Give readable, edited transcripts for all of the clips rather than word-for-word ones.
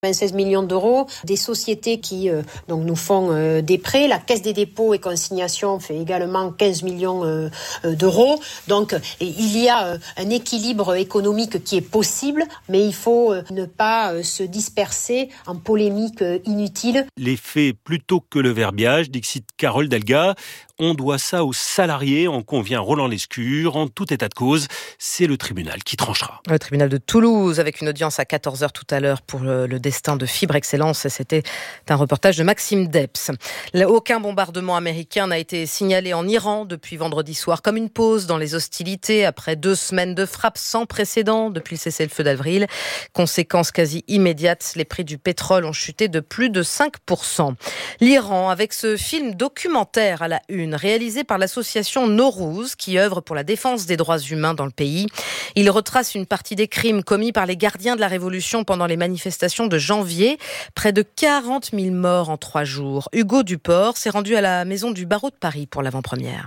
16 millions d'euros, des sociétés qui donc nous font des prêts. La Caisse des dépôts et consignations fait également 15 millions d'euros. Donc il y a un équilibre économique qui est possible, mais il faut ne pas se disperser en polémiques inutiles. Les faits plutôt que le verbiage, dixit Carole Delga. On doit ça aux salariés, en convient Roland Lescure. En tout état de cause, c'est le tribunal qui tranchera. Le tribunal de Toulouse, avec une audience à 14h tout à l'heure pour le destin de Fibre Excellence. C'était un reportage de Maxime Depps. Aucun bombardement américain n'a été signalé en Iran depuis vendredi soir, comme une pause dans les hostilités après 2 semaines de frappes sans précédent depuis le cessez-le-feu d'avril. Conséquence quasi immédiate, les prix du pétrole ont chuté de plus de 5%. L'Iran, avec ce film documentaire à la une, réalisé par l'association Nowrouz, qui œuvre pour la défense des droits humains dans le pays. Il retrace une partie des crimes commis par les gardiens de la Révolution pendant les manifestations de janvier. Près de 40 000 morts en 3 jours. Hugo Duport s'est rendu à la maison du barreau de Paris pour l'avant-première.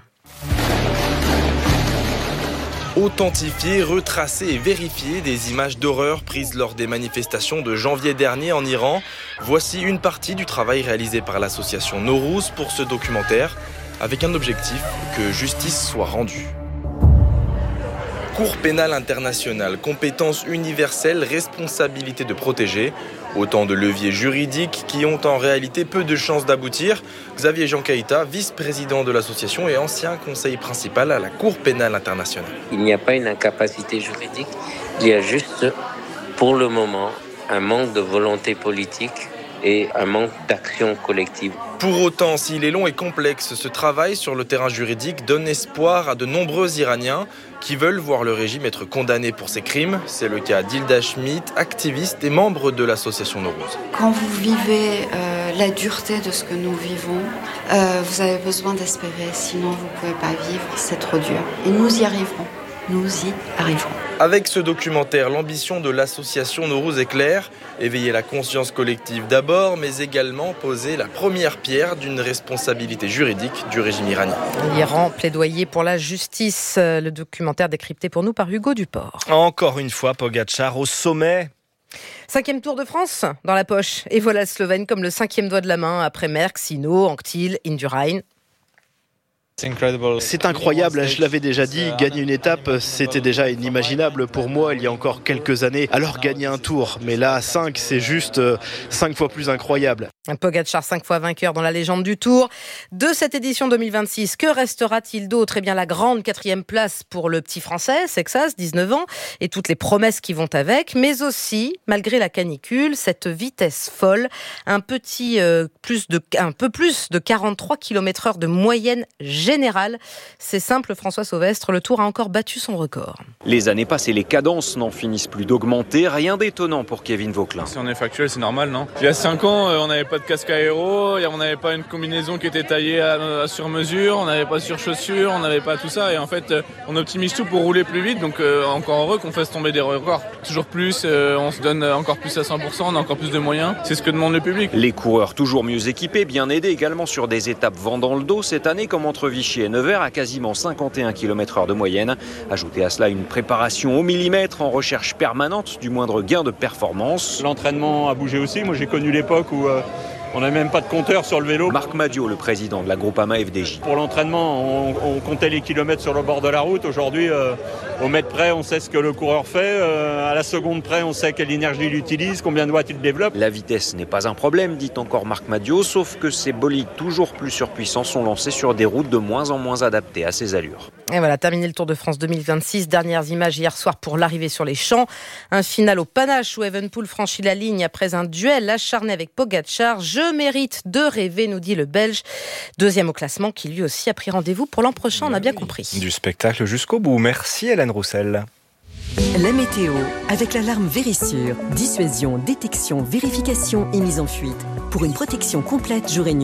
Authentifier, retracer et vérifier des images d'horreur prises lors des manifestations de janvier dernier en Iran. Voici une partie du travail réalisé par l'association Nowrouz pour ce documentaire, avec un objectif, que justice soit rendue. Cour pénale internationale, compétence universelle, responsabilité de protéger. Autant de leviers juridiques qui ont en réalité peu de chances d'aboutir. Xavier Jancaïta, vice-président de l'association et ancien conseiller principal à la Cour pénale internationale. Il n'y a pas une incapacité juridique, il y a juste, pour le moment, un manque de volonté politique et un manque d'action collective. Pour autant, s'il est long et complexe, ce travail sur le terrain juridique donne espoir à de nombreux Iraniens qui veulent voir le régime être condamné pour ses crimes. C'est le cas d'Hilda Schmidt, activiste et membre de l'association Nowrouz. Quand vous vivez la dureté de ce que nous vivons, vous avez besoin d'espérer, sinon vous ne pouvez pas vivre, c'est trop dur. Et nous y arriverons. Nous y arriverons. Avec ce documentaire, l'ambition de l'association Nowrouz est claire, éveiller la conscience collective d'abord, mais également poser la première pierre d'une responsabilité juridique du régime iranien. L'Iran, plaidoyer pour la justice. Le documentaire décrypté pour nous par Hugo Duport. Encore une fois, Pogačar au sommet. 5e Tour de France dans la poche. Et voilà le Slovène comme le 5e doigt de la main après Merckx, Hinault, Anctil, Indurain. C'est incroyable, je l'avais déjà dit, gagner une étape, c'était déjà inimaginable pour moi il y a encore quelques années. Alors gagner un tour, mais là 5, c'est juste 5 fois plus incroyable. Pogačar 5 fois vainqueur dans la légende du Tour. De cette édition 2026, que restera-t-il d'autre ? Eh bien la grande 4e place pour le petit français, Sexas, 19 ans, et toutes les promesses qui vont avec, mais aussi, malgré la canicule, cette vitesse folle, un peu plus de 43 km/h de moyenne générale. C'est simple, François Sauvestre, le Tour a encore battu son record. Les années passées, les cadences n'en finissent plus d'augmenter. Rien d'étonnant pour Kevin Vauquelin. Si on est factuel, c'est normal, non ? Il y a 5 ans, on n'avait pas de casque aéro, on n'avait pas une combinaison qui était taillée sur mesure, on n'avait pas de surchaussures, on n'avait pas tout ça. Et en fait, on optimise tout pour rouler plus vite. Donc encore heureux qu'on fasse tomber des records. Toujours plus, on se donne encore plus à 100%, on a encore plus de moyens. C'est ce que demande le public. Les coureurs toujours mieux équipés, bien aidés également sur des étapes vent dans le dos cette année, comme entre Vichy et Nevers à quasiment 51 km/h de moyenne. Ajoutez à cela une préparation au millimètre en recherche permanente du moindre gain de performance. L'entraînement a bougé aussi. Moi j'ai connu l'époque où on n'avait même pas de compteur sur le vélo. Marc Madiot, le président de la Groupama FDJ. Pour l'entraînement, on comptait les kilomètres sur le bord de la route. Aujourd'hui, au mètre près, on sait ce que le coureur fait. À la seconde près, on sait quelle énergie il utilise, combien de watts il développe. La vitesse n'est pas un problème, dit encore Marc Madiot, sauf que ces bolides toujours plus surpuissants sont lancés sur des routes de moins en moins adaptées à ses allures. Et voilà, terminé le Tour de France 2026. Dernières images hier soir pour l'arrivée sur les champs. Un final au panache où Evenepoel franchit la ligne après un duel acharné avec Pogačar. Je mérite de rêver, nous dit le Belge. 2e au classement qui lui aussi a pris rendez-vous pour l'an prochain, on a bien compris. Du spectacle jusqu'au bout. Merci Hélène Roussel. La météo avec l'alarme Vérissure. Dissuasion, détection, vérification et mise en fuite. Pour une protection complète jour et nuit.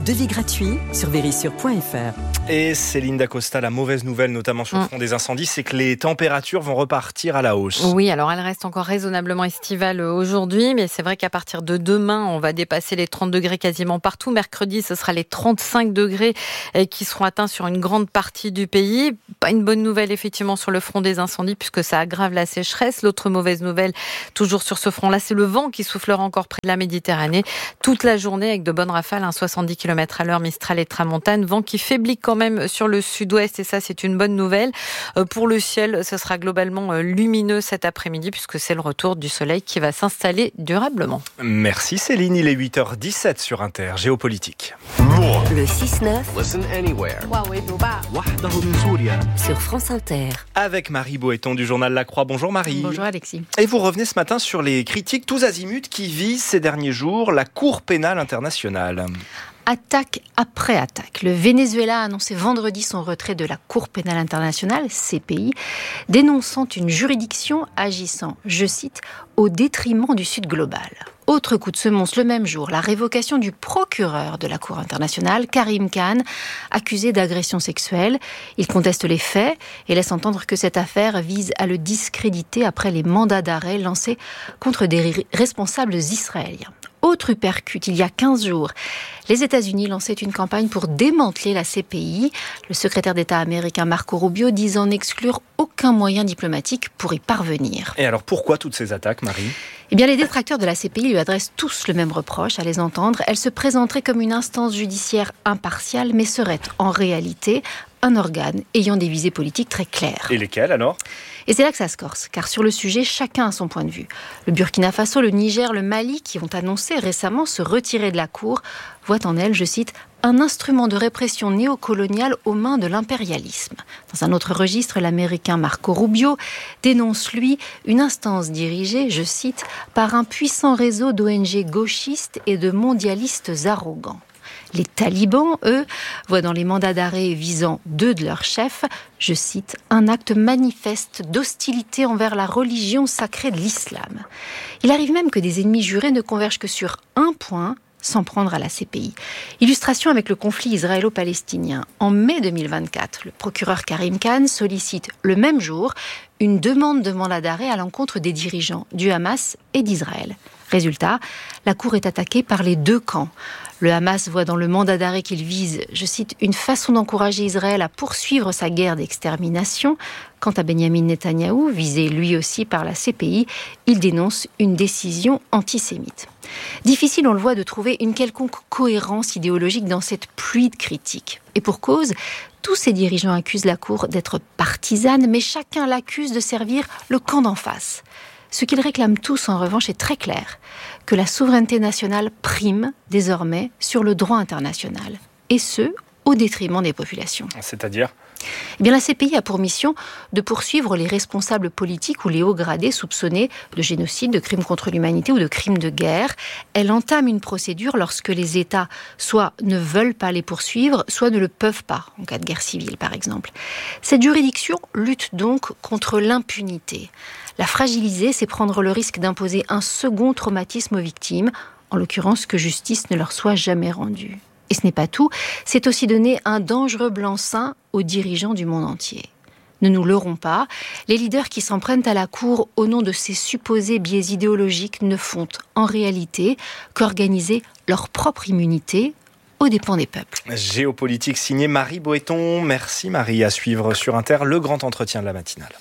Devis gratuit sur Verisure.fr. Et Céline Dacosta, la mauvaise nouvelle, notamment sur le front des incendies, c'est que les températures vont repartir à la hausse. Oui, alors elle reste encore raisonnablement estivale aujourd'hui, mais c'est vrai qu'à partir de demain, on va dépasser les 30 degrés quasiment partout. Mercredi, ce sera les 35 degrés qui seront atteints sur une grande partie du pays. Pas une bonne nouvelle, effectivement, sur le front des incendies, puisque ça aggrave la sécheresse. L'autre mauvaise nouvelle, toujours sur ce front-là, c'est le vent qui soufflera encore près de la Méditerranée toute la journée avec de bonnes rafales, 70 km/h, Mistral et Tramontane. Vent qui faiblit quand même sur le sud-ouest, et ça, c'est une bonne nouvelle. Pour le ciel, ce sera globalement lumineux cet après-midi, puisque c'est le retour du soleil qui va s'installer durablement. Merci Céline, il est 8h17 sur Inter, géopolitique. Le 6-9 sur France Inter. Avec Marie Boéton du journal La Croix. Bonjour Marie. Bonjour Alexis. Et vous revenez ce matin sur les critiques tous azimuts qui visent ces derniers jours la Cour pénale internationale. Attaque après attaque. Le Venezuela a annoncé vendredi son retrait de la Cour pénale internationale, CPI, dénonçant une juridiction agissant, je cite, au détriment du Sud global. Autre coup de semonce le même jour, la révocation du procureur de la Cour internationale, Karim Khan, accusé d'agression sexuelle. Il conteste les faits et laisse entendre que cette affaire vise à le discréditer après les mandats d'arrêt lancés contre des responsables israéliens. Autre uppercut, il y a 15 jours, les États-Unis lançaient une campagne pour démanteler la CPI. Le secrétaire d'État américain Marco Rubio disant n'exclure aucun moyen diplomatique pour y parvenir. Et alors pourquoi toutes ces attaques, Marie ? Eh bien, les détracteurs de la CPI lui adressent tous le même reproche, à les entendre. Elle se présenterait comme une instance judiciaire impartiale, mais serait en réalité un organe ayant des visées politiques très claires. Et lesquelles alors ? Et c'est là que ça se corse, car sur le sujet, chacun a son point de vue. Le Burkina Faso, le Niger, le Mali, qui ont annoncé récemment se retirer de la Cour, voient en elle, je cite, un instrument de répression néocoloniale aux mains de l'impérialisme. Dans un autre registre, l'Américain Marco Rubio dénonce, lui, une instance dirigée, je cite, par un puissant réseau d'ONG gauchistes et de mondialistes arrogants. Les talibans, eux, voient dans les mandats d'arrêt visant 2 de leurs chefs, je cite, un acte manifeste d'hostilité envers la religion sacrée de l'islam. Il arrive même que des ennemis jurés ne convergent que sur un point, s'en prendre à la CPI. Illustration avec le conflit israélo-palestinien. En mai 2024, le procureur Karim Khan sollicite le même jour une demande de mandat d'arrêt à l'encontre des dirigeants du Hamas et d'Israël. Résultat, la Cour est attaquée par les deux camps. Le Hamas voit dans le mandat d'arrêt qu'il vise, je cite, une façon d'encourager Israël à poursuivre sa guerre d'extermination. Quant à Benyamin Netanyahou, visé lui aussi par la CPI, il dénonce une décision antisémite. Difficile, on le voit, de trouver une quelconque cohérence idéologique dans cette pluie de critiques. Et pour cause, tous ces dirigeants accusent la Cour d'être partisane, mais chacun l'accuse de servir le camp d'en face. Ce qu'ils réclament tous, en revanche, est très clair, que la souveraineté nationale prime désormais sur le droit international, et ce, au détriment des populations. C'est-à-dire ? Eh bien, la CPI a pour mission de poursuivre les responsables politiques ou les hauts gradés soupçonnés de génocide, de crimes contre l'humanité ou de crimes de guerre. Elle entame une procédure lorsque les États soit ne veulent pas les poursuivre, soit ne le peuvent pas, en cas de guerre civile par exemple. Cette juridiction lutte donc contre l'impunité. La fragiliser, c'est prendre le risque d'imposer un second traumatisme aux victimes, en l'occurrence que justice ne leur soit jamais rendue. Et ce n'est pas tout, c'est aussi donner un dangereux blanc-seing aux dirigeants du monde entier. Ne nous leurrons pas, les leaders qui s'en prennent à la Cour au nom de ces supposés biais idéologiques ne font en réalité qu'organiser leur propre immunité aux dépens des peuples. Géopolitique signé Marie Boéton. Merci Marie. À suivre sur Inter, le grand entretien de la matinale.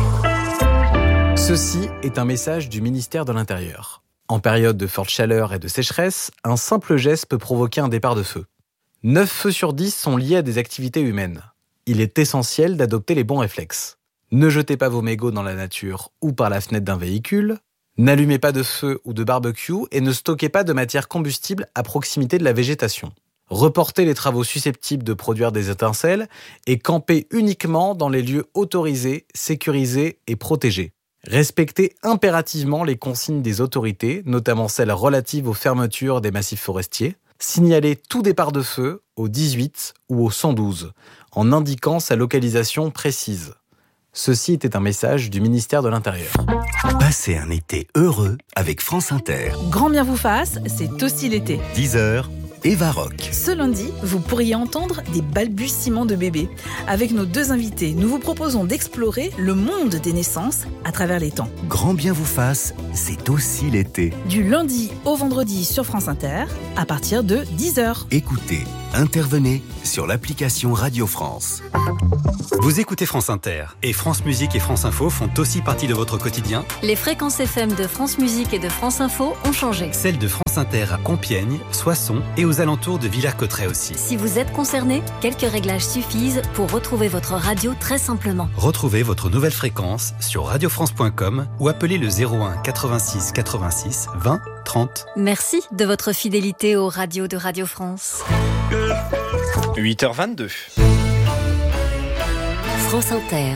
Ceci est un message du ministère de l'Intérieur. En période de forte chaleur et de sécheresse, un simple geste peut provoquer un départ de feu. 9 feux sur 10 sont liés à des activités humaines. Il est essentiel d'adopter les bons réflexes. Ne jetez pas vos mégots dans la nature ou par la fenêtre d'un véhicule. N'allumez pas de feu ou de barbecue et ne stockez pas de matière combustible à proximité de la végétation. Reportez les travaux susceptibles de produire des étincelles et campez uniquement dans les lieux autorisés, sécurisés et protégés. Respectez impérativement les consignes des autorités, notamment celles relatives aux fermetures des massifs forestiers. Signalez tout départ de feu au 18 ou au 112, en indiquant sa localisation précise. Ceci était un message du ministère de l'Intérieur. Passez un été heureux avec France Inter. Grand bien vous fasse, c'est aussi l'été. 10h, Eva Rock. Ce lundi, vous pourriez entendre des balbutiements de bébés. Avec nos 2 invités, nous vous proposons d'explorer le monde des naissances à travers les temps. Grand bien vous fasse, c'est aussi l'été. Du lundi au vendredi sur France Inter, à partir de 10h. Écoutez, intervenez sur l'application Radio France. Vous écoutez France Inter et France Musique et France Info font aussi partie de votre quotidien. Les fréquences FM de France Musique et de France Info ont changé. Celles de France Inter à Compiègne, Soissons et aux alentours de Villers-Cotterêts aussi. Si vous êtes concerné, quelques réglages suffisent pour retrouver votre radio très simplement. Retrouvez votre nouvelle fréquence sur radiofrance.com ou appelez le 01 86 86 20 30. Merci de votre fidélité aux radios de Radio France. 8h22. France Inter.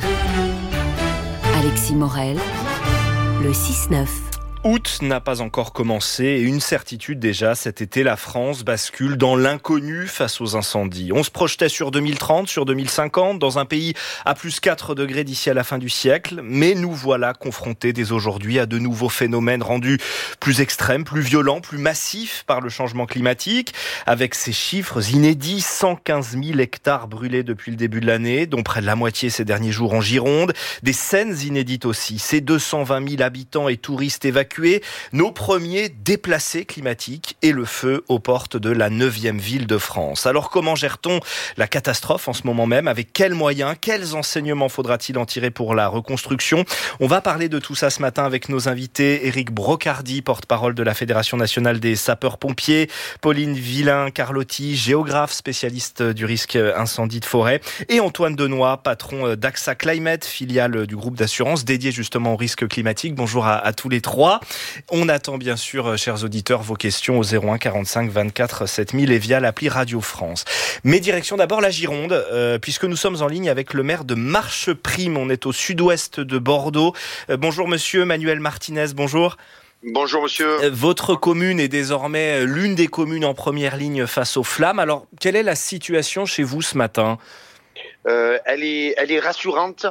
Alexis Morel, le 6-9. Août n'a pas encore commencé et une certitude déjà, cet été, la France bascule dans l'inconnu face aux incendies. On se projetait sur 2030, sur 2050, dans un pays à plus 4 degrés d'ici à la fin du siècle. Mais nous voilà confrontés dès aujourd'hui à de nouveaux phénomènes rendus plus extrêmes, plus violents, plus massifs par le changement climatique. Avec ces chiffres inédits, 115 000 hectares brûlés depuis le début de l'année, dont près de la moitié ces derniers jours en Gironde. Des scènes inédites aussi, ces 220 000 habitants et touristes évacués, nos premiers déplacés climatiques et le feu aux portes de la 9e ville de France. Alors comment gère-t-on la catastrophe en ce moment même? Avec quels moyens? Quels enseignements faudra-t-il en tirer pour la reconstruction? On va parler de tout ça ce matin avec nos invités. Éric Brocardi, porte-parole de la Fédération nationale des sapeurs-pompiers, Pauline Villain-Carlotti, géographe spécialiste du risque incendie de forêt, et Antoine Denoy, patron d'AXA Climate, filiale du groupe d'assurance dédié justement au risque climatique. Bonjour à tous les trois. On attend bien sûr, chers auditeurs, vos questions au 01 45 24 7000 et via l'appli Radio France. Mais direction d'abord la Gironde, puisque nous sommes en ligne avec le maire de Marcheprime. On est au sud-ouest de Bordeaux. Bonjour monsieur Manuel Martinez, bonjour. Bonjour monsieur. Votre commune est désormais l'une des communes en première ligne face aux flammes. Alors, quelle est la situation chez vous ce matin ? Elle est rassurante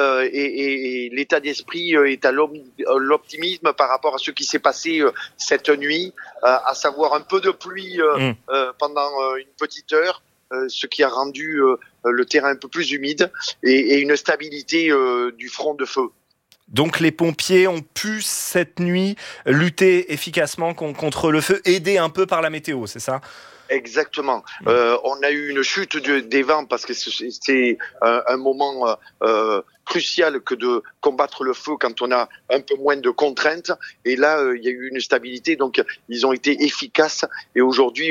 et l'état d'esprit est à l'optimisme par rapport à ce qui s'est passé cette nuit, à savoir un peu de pluie pendant une petite heure, ce qui a rendu le terrain un peu plus humide et une stabilité du front de feu. Donc les pompiers ont pu cette nuit lutter efficacement contre le feu, aidés un peu par la météo, c'est ça ? Exactement. On a eu une chute des vents parce que c'est un moment crucial que de combattre le feu quand on a un peu moins de contraintes. Et là, il y a eu une stabilité, donc ils ont été efficaces. Et aujourd'hui,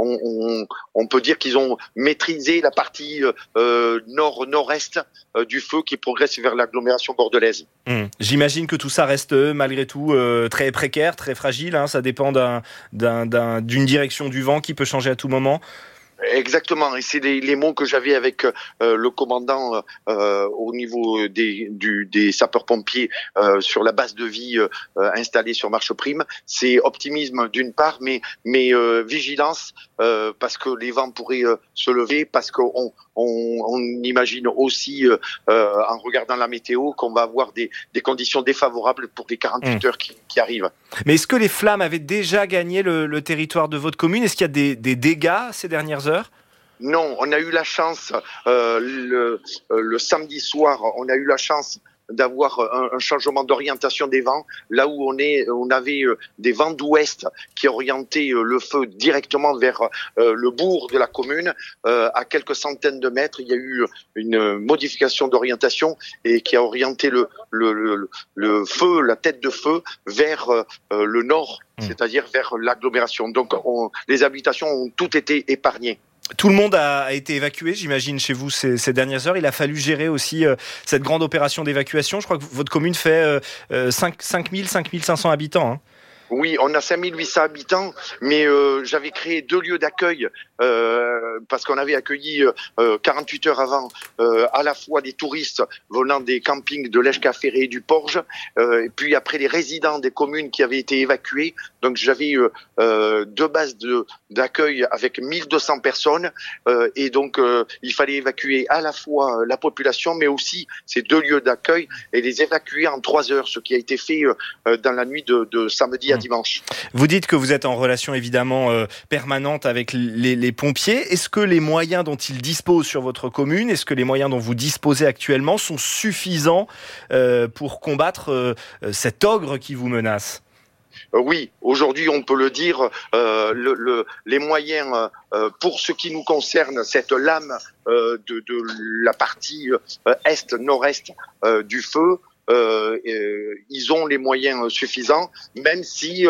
on peut dire qu'ils ont maîtrisé la partie nord-nord-est du feu qui progresse vers l'agglomération bordelaise. J'imagine que tout ça reste malgré tout très précaire, très fragile. Ça dépend d'une direction du vent qui peut changer à tout moment. Exactement, et c'est les mots que j'avais avec le commandant au niveau des sapeurs-pompiers sur la base de vie installée sur Marcheprime. C'est optimisme d'une part, mais vigilance parce que les vents pourraient se lever, parce qu'on imagine aussi en regardant la météo qu'on va avoir des conditions défavorables pour les 48 heures qui arrivent. Mais est-ce que les flammes avaient déjà gagné le territoire de votre commune? Est-ce qu'il y a des dégâts ces dernières heures? Non, on a eu la chance le samedi soir, on a eu la chance d'avoir un changement d'orientation des vents. Là où on avait des vents d'ouest qui orientaient le feu directement vers le bourg de la commune. À quelques centaines de mètres, il y a eu une modification d'orientation et qui a orienté le feu, la tête de feu, vers le nord, c'est-à-dire vers l'agglomération. Donc les habitations ont toutes été épargnées. Tout le monde a été évacué, j'imagine, chez vous ces dernières heures. Il a fallu gérer aussi cette grande opération d'évacuation. Je crois que votre commune fait 5500 habitants. Hein. Oui, on a 5800 habitants, mais j'avais créé 2 lieux d'accueil parce qu'on avait accueilli 48 heures avant à la fois des touristes venant des campings de l'Èche-Caféré et du Porge, et puis après les résidents des communes qui avaient été évacués. Donc j'avais 2 bases d'accueil avec 1200 personnes et donc il fallait évacuer à la fois la population, mais aussi ces 2 lieux d'accueil et les évacuer en 3 heures, ce qui a été fait dans la nuit de samedi jusqu'à dimanche. Vous dites que vous êtes en relation évidemment permanente avec les pompiers. Est-ce que les moyens dont ils disposent sur votre commune, est-ce que les moyens dont vous disposez actuellement sont suffisants pour combattre cet ogre qui vous menace ? Oui, aujourd'hui on peut le dire, les moyens pour ce qui nous concerne, cette lame de la partie est-nord-est du feu, ils ont les moyens suffisants, même si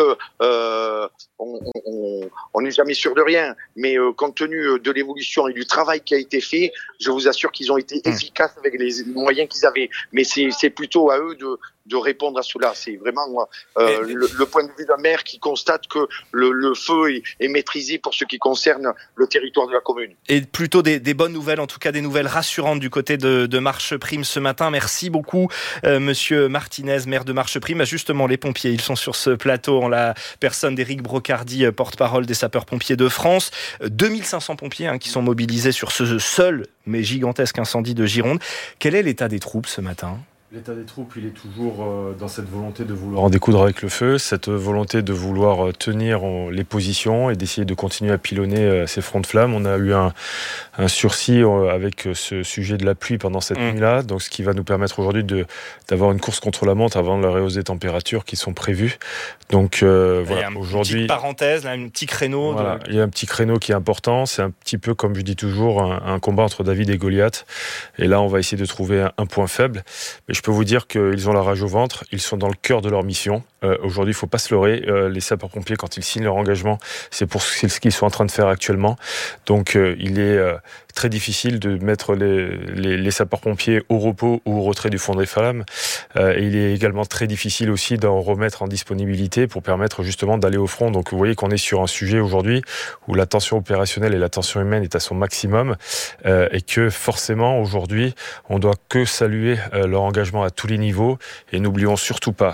on n'est jamais sûr de rien. Mais compte tenu de l'évolution et du travail qui a été fait, je vous assure qu'ils ont été efficaces avec les moyens qu'ils avaient. Mais c'est plutôt à eux de répondre à cela. C'est vraiment le point de vue d'un maire qui constate que le feu est maîtrisé pour ce qui concerne le territoire de la commune. Et plutôt des bonnes nouvelles, en tout cas des nouvelles rassurantes du côté de Marcheprime ce matin. Merci beaucoup, Monsieur Martinez, maire de Marcheprime. Justement, les pompiers, ils sont sur ce plateau en la personne d'Éric Brocardi, porte-parole des sapeurs-pompiers de France. 2500 pompiers qui sont mobilisés sur ce seul mais gigantesque incendie de Gironde. Quel est l'état des troupes ce matin ? L'état des troupes, il est toujours dans cette volonté de vouloir en découdre avec le feu, cette volonté de vouloir tenir les positions et d'essayer de continuer à pilonner ces fronts de flammes. On a eu un sursis avec ce sujet de la pluie pendant cette nuit-là, donc ce qui va nous permettre aujourd'hui d'avoir une course contre la montre avant la réhausse des températures qui sont prévues. Donc voilà, aujourd'hui, petite parenthèse, là, un petit créneau. Voilà, il y a un petit créneau qui est important. C'est un petit peu, comme je dis toujours, un combat entre David et Goliath. Et là, on va essayer de trouver un point faible. Mais je peux vous dire qu'ils ont la rage au ventre, ils sont dans le cœur de leur mission. Aujourd'hui, il ne faut pas se leurrer. Les sapeurs-pompiers, quand ils signent leur engagement, c'est ce qu'ils sont en train de faire actuellement. Donc, il est très difficile de mettre les sapeurs-pompiers au repos ou au retrait du fond des flammes. Et il est également très difficile aussi d'en remettre en disponibilité pour permettre justement d'aller au front. Donc, vous voyez qu'on est sur un sujet aujourd'hui où la tension opérationnelle et la tension humaine est à son maximum et que forcément, aujourd'hui, on doit que saluer leur engagement à tous les niveaux. Et n'oublions surtout pas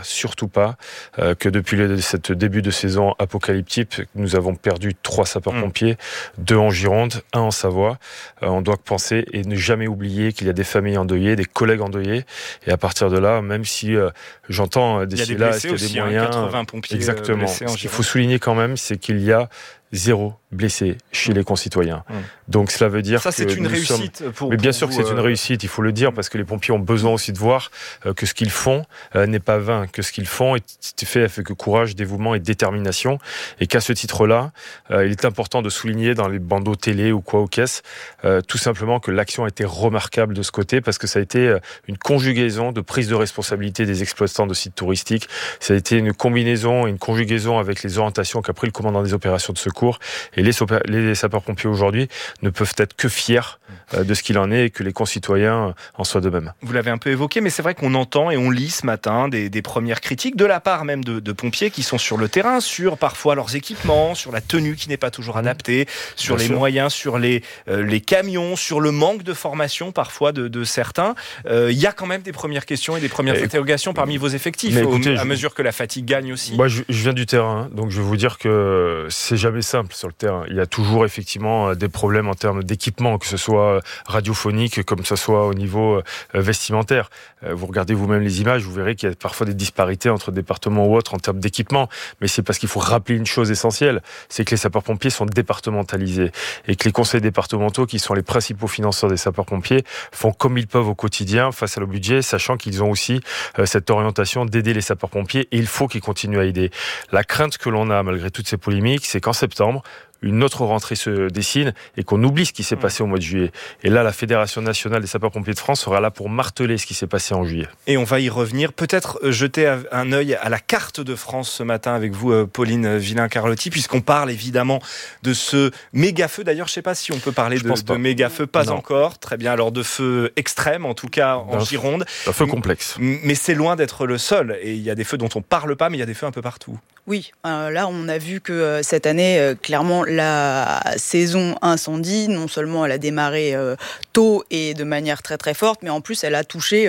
que depuis cette début de saison apocalyptique, nous avons perdu 3 sapeurs-pompiers, 2 en Gironde, 1 en Savoie. On doit penser et ne jamais oublier qu'il y a des familles endeuillées, des collègues endeuillés. Et à partir de là, même si j'entends d'ici là, qu'il y a des moyens, 80 pompiers exactement. Ce qu'il faut souligner quand même, c'est qu'il y a 0 blessés chez les concitoyens. Donc cela veut dire que c'est une réussite pour mais bien pour sûr vous, que c'est une réussite, il faut le dire, parce que les pompiers ont besoin aussi de voir que ce qu'ils font n'est pas vain, que ce qu'ils font est fait avec courage, dévouement et détermination, et qu'à ce titre-là, il est important de souligner dans les bandeaux télé ou quoi aux caisses, tout simplement que l'action a été remarquable de ce côté, parce que ça a été une conjugaison de prise de responsabilité des exploitants de sites touristiques, ça a été une combinaison, une conjugaison avec les orientations qu'a pris le commandant des opérations de secours. Et les sapeurs-pompiers aujourd'hui ne peuvent être que fiers de ce qu'il en est et que les concitoyens en soient de même. Vous l'avez un peu évoqué, mais c'est vrai qu'on entend et on lit ce matin des premières critiques de la part même de pompiers qui sont sur le terrain, sur parfois leurs équipements, sur la tenue qui n'est pas toujours adaptée, sur les moyens, sur les camions, sur le manque de formation parfois de certains. Il y a quand même des premières questions et des premières interrogations parmi vos effectifs, à mesure que la fatigue gagne aussi. Moi, je viens du terrain, donc je vais vous dire que c'est jamais simple sur le terrain. Il y a toujours effectivement des problèmes en termes d'équipement, que ce soit radiophonique, comme que ce soit au niveau vestimentaire. Vous regardez vous-même les images, vous verrez qu'il y a parfois des disparités entre départements ou autres en termes d'équipement. Mais c'est parce qu'il faut rappeler une chose essentielle, c'est que les sapeurs-pompiers sont départementalisés et que les conseils départementaux, qui sont les principaux financeurs des sapeurs-pompiers, font comme ils peuvent au quotidien face à leur budget, sachant qu'ils ont aussi cette orientation d'aider les sapeurs-pompiers, et il faut qu'ils continuent à aider. La crainte que l'on a, malgré toutes ces polémiques, c'est qu'en septembre, une autre rentrée se dessine et qu'on oublie ce qui s'est passé au mois de juillet. Et là, la Fédération nationale des sapeurs-pompiers de France sera là pour marteler ce qui s'est passé en juillet. Et on va y revenir. Peut-être jeter un œil à la carte de France ce matin avec vous, Pauline Villain-Carlotti, puisqu'on parle évidemment de ce méga-feu. D'ailleurs, je ne sais pas si on peut parler de méga-feu, pas encore. Très bien, alors de feu extrême, en tout cas en Gironde. Un feu complexe. Mais c'est loin d'être le seul. Et il y a des feux dont on ne parle pas, mais il y a des feux un peu partout. Oui, là on a vu que cette année, clairement, la saison incendie, non seulement elle a démarré tôt et de manière très très forte, mais en plus elle a touché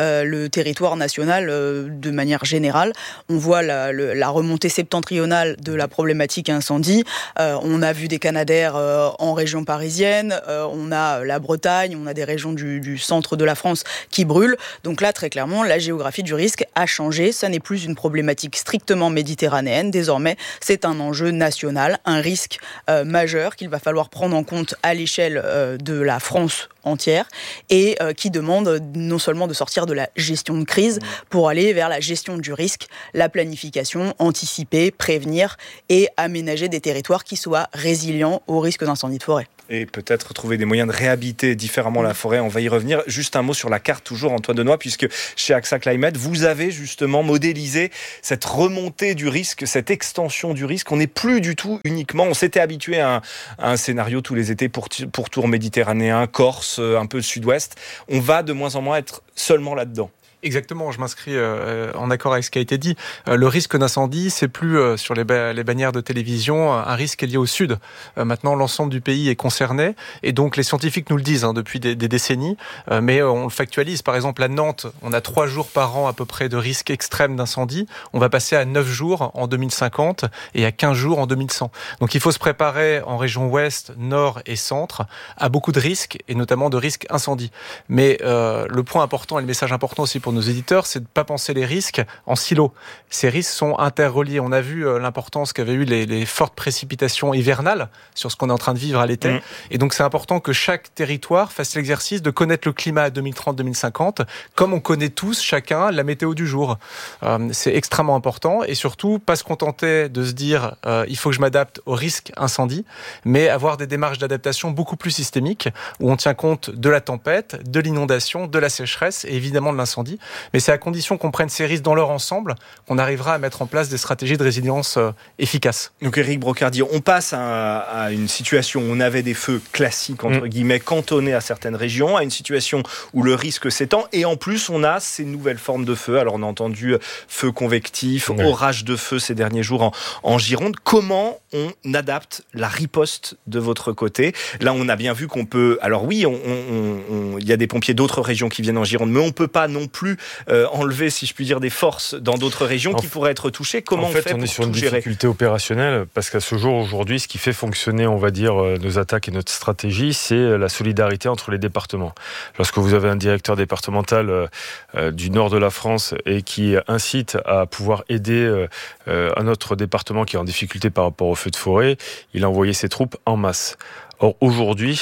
le territoire national de manière générale. On voit la remontée septentrionale de la problématique incendie. On a vu des Canadaires en région parisienne, on a la Bretagne, on a des régions du centre de la France qui brûlent. Donc là, très clairement, la géographie du risque a changé. Ça n'est plus une problématique strictement méditerranéenne. Désormais, c'est un enjeu national, un risque majeur qu'il va falloir prendre en compte à l'échelle de la France entière et qui demande non seulement de sortir de la gestion de crise pour aller vers la gestion du risque, la planification, anticiper, prévenir et aménager des territoires qui soient résilients au risque d'incendie de forêt. Et peut-être trouver des moyens de réhabiter différemment la forêt. On va y revenir. Juste un mot sur la carte, toujours, Antoine Denoy, puisque chez AXA Climate, vous avez justement modélisé cette remontée du risque, cette extension du risque. On n'est plus du tout uniquement... On s'était habitué à un scénario tous les étés pour tour méditerranéen, Corse, un peu sud-ouest. On va de moins en moins être seulement là-dedans. Exactement, je m'inscris en accord avec ce qui a été dit. Le risque d'incendie, c'est plus sur les bannières de télévision un risque lié au sud. Maintenant, l'ensemble du pays est concerné et donc les scientifiques nous le disent depuis des décennies, mais on le factualise. Par exemple, à Nantes, on a 3 jours par an à peu près de risque extrême d'incendie. On va passer à 9 jours en 2050 et à 15 jours en 2100. Donc il faut se préparer en région ouest, nord et centre à beaucoup de risques et notamment de risques incendie. Mais le point important et le message important aussi pour nos éditeurs, c'est de ne pas penser les risques en silo. Ces risques sont interreliés. On a vu l'importance qu'avaient eu les fortes précipitations hivernales sur ce qu'on est en train de vivre à l'été. Et donc c'est important que chaque territoire fasse l'exercice de connaître le climat à 2030-2050, comme on connaît tous, chacun, la météo du jour. C'est extrêmement important et surtout, pas se contenter de se dire il faut que je m'adapte au risque incendie, mais avoir des démarches d'adaptation beaucoup plus systémiques où on tient compte de la tempête, de l'inondation, de la sécheresse et évidemment de l'incendie. Mais c'est à condition qu'on prenne ces risques dans leur ensemble qu'on arrivera à mettre en place des stratégies de résilience efficaces. Donc Éric Brocardi, on passe à une situation où on avait des feux classiques, entre guillemets, cantonnés à certaines régions, à une situation où le risque s'étend, et en plus on a ces nouvelles formes de feux. Alors on a entendu feu convectif, orage de feu ces derniers jours en Gironde. Comment on adapte la riposte de votre côté? Là on a bien vu qu'on peut... Alors oui, il y a des pompiers d'autres régions qui viennent en Gironde, mais on ne peut pas non plus enlever, si je puis dire, des forces dans d'autres régions qui pourraient être touchées. Comment on fait pour tout gérer? On est sur une difficulté opérationnelle parce qu'à ce jour, aujourd'hui, ce qui fait fonctionner, on va dire, nos attaques et notre stratégie, c'est la solidarité entre les départements. Lorsque vous avez un directeur départemental du nord de la France et qui incite à pouvoir aider un autre département qui est en difficulté par rapport aux feux de forêt, il a envoyé ses troupes en masse. Or, aujourd'hui,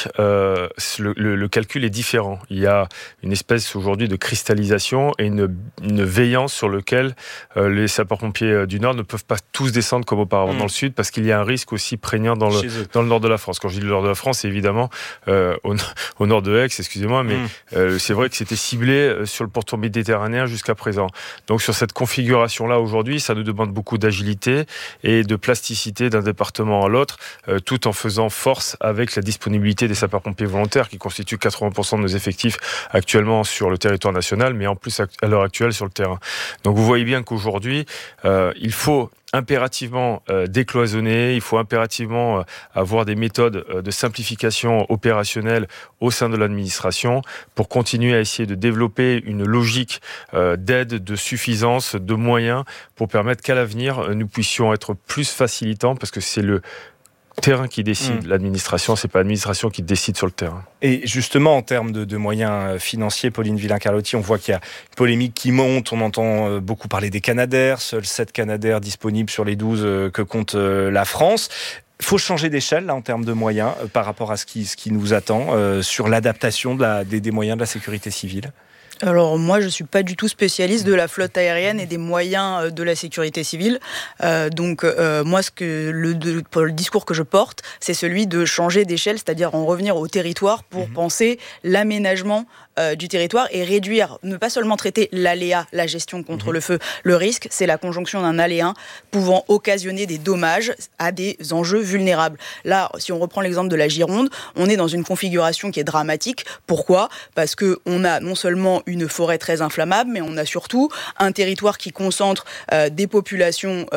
le calcul est différent. Il y a une espèce aujourd'hui de cristallisation et une veillance sur lequel les sapeurs-pompiers du Nord ne peuvent pas tous descendre comme auparavant dans le Sud, parce qu'il y a un risque aussi prégnant dans le Nord de la France. Quand je dis le Nord de la France, c'est évidemment au nord de Aix, excusez-moi, mais c'est vrai que c'était ciblé sur le pourtour méditerranéen jusqu'à présent. Donc sur cette configuration-là, aujourd'hui, ça nous demande beaucoup d'agilité et de plasticité d'un département à l'autre, tout en faisant force avec la disponibilité des sapeurs-pompiers volontaires qui constituent 80% de nos effectifs actuellement sur le territoire national, mais en plus à l'heure actuelle sur le terrain. Donc vous voyez bien qu'aujourd'hui, il faut impérativement décloisonner, il faut impérativement avoir des méthodes de simplification opérationnelle au sein de l'administration pour continuer à essayer de développer une logique d'aide, de suffisance, de moyens pour permettre qu'à l'avenir, nous puissions être plus facilitants, parce que c'est le terrain qui décide. L'administration, c'est pas l'administration qui décide sur le terrain. Et justement, en termes de moyens financiers, Pauline Villain-Carlotti, on voit qu'il y a une polémique qui monte. On entend beaucoup parler des Canadair, seuls 7 Canadair disponibles sur les 12 que compte la France. Il faut changer d'échelle là, en termes de moyens par rapport à ce qui nous attend sur l'adaptation des moyens de la sécurité civile. Alors moi, je suis pas du tout spécialiste de la flotte aérienne et des moyens de la sécurité civile. Donc moi, le discours que je porte, c'est celui de changer d'échelle, c'est-à-dire en revenir au territoire pour penser l'aménagement du territoire et réduire, ne pas seulement traiter l'aléa, la gestion contre le feu. Le risque, c'est la conjonction d'un aléa pouvant occasionner des dommages à des enjeux vulnérables. Là, si on reprend l'exemple de la Gironde, on est dans une configuration qui est dramatique. Pourquoi ? Parce qu'on a non seulement une forêt très inflammable, mais on a surtout un territoire qui concentre des populations,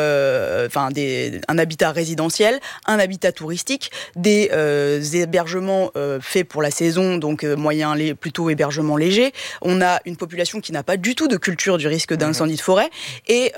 un habitat résidentiel, un habitat touristique, des hébergements faits pour la saison, donc plutôt hébergements légers. On a une population qui n'a pas du tout de culture du risque d'incendie de forêt, et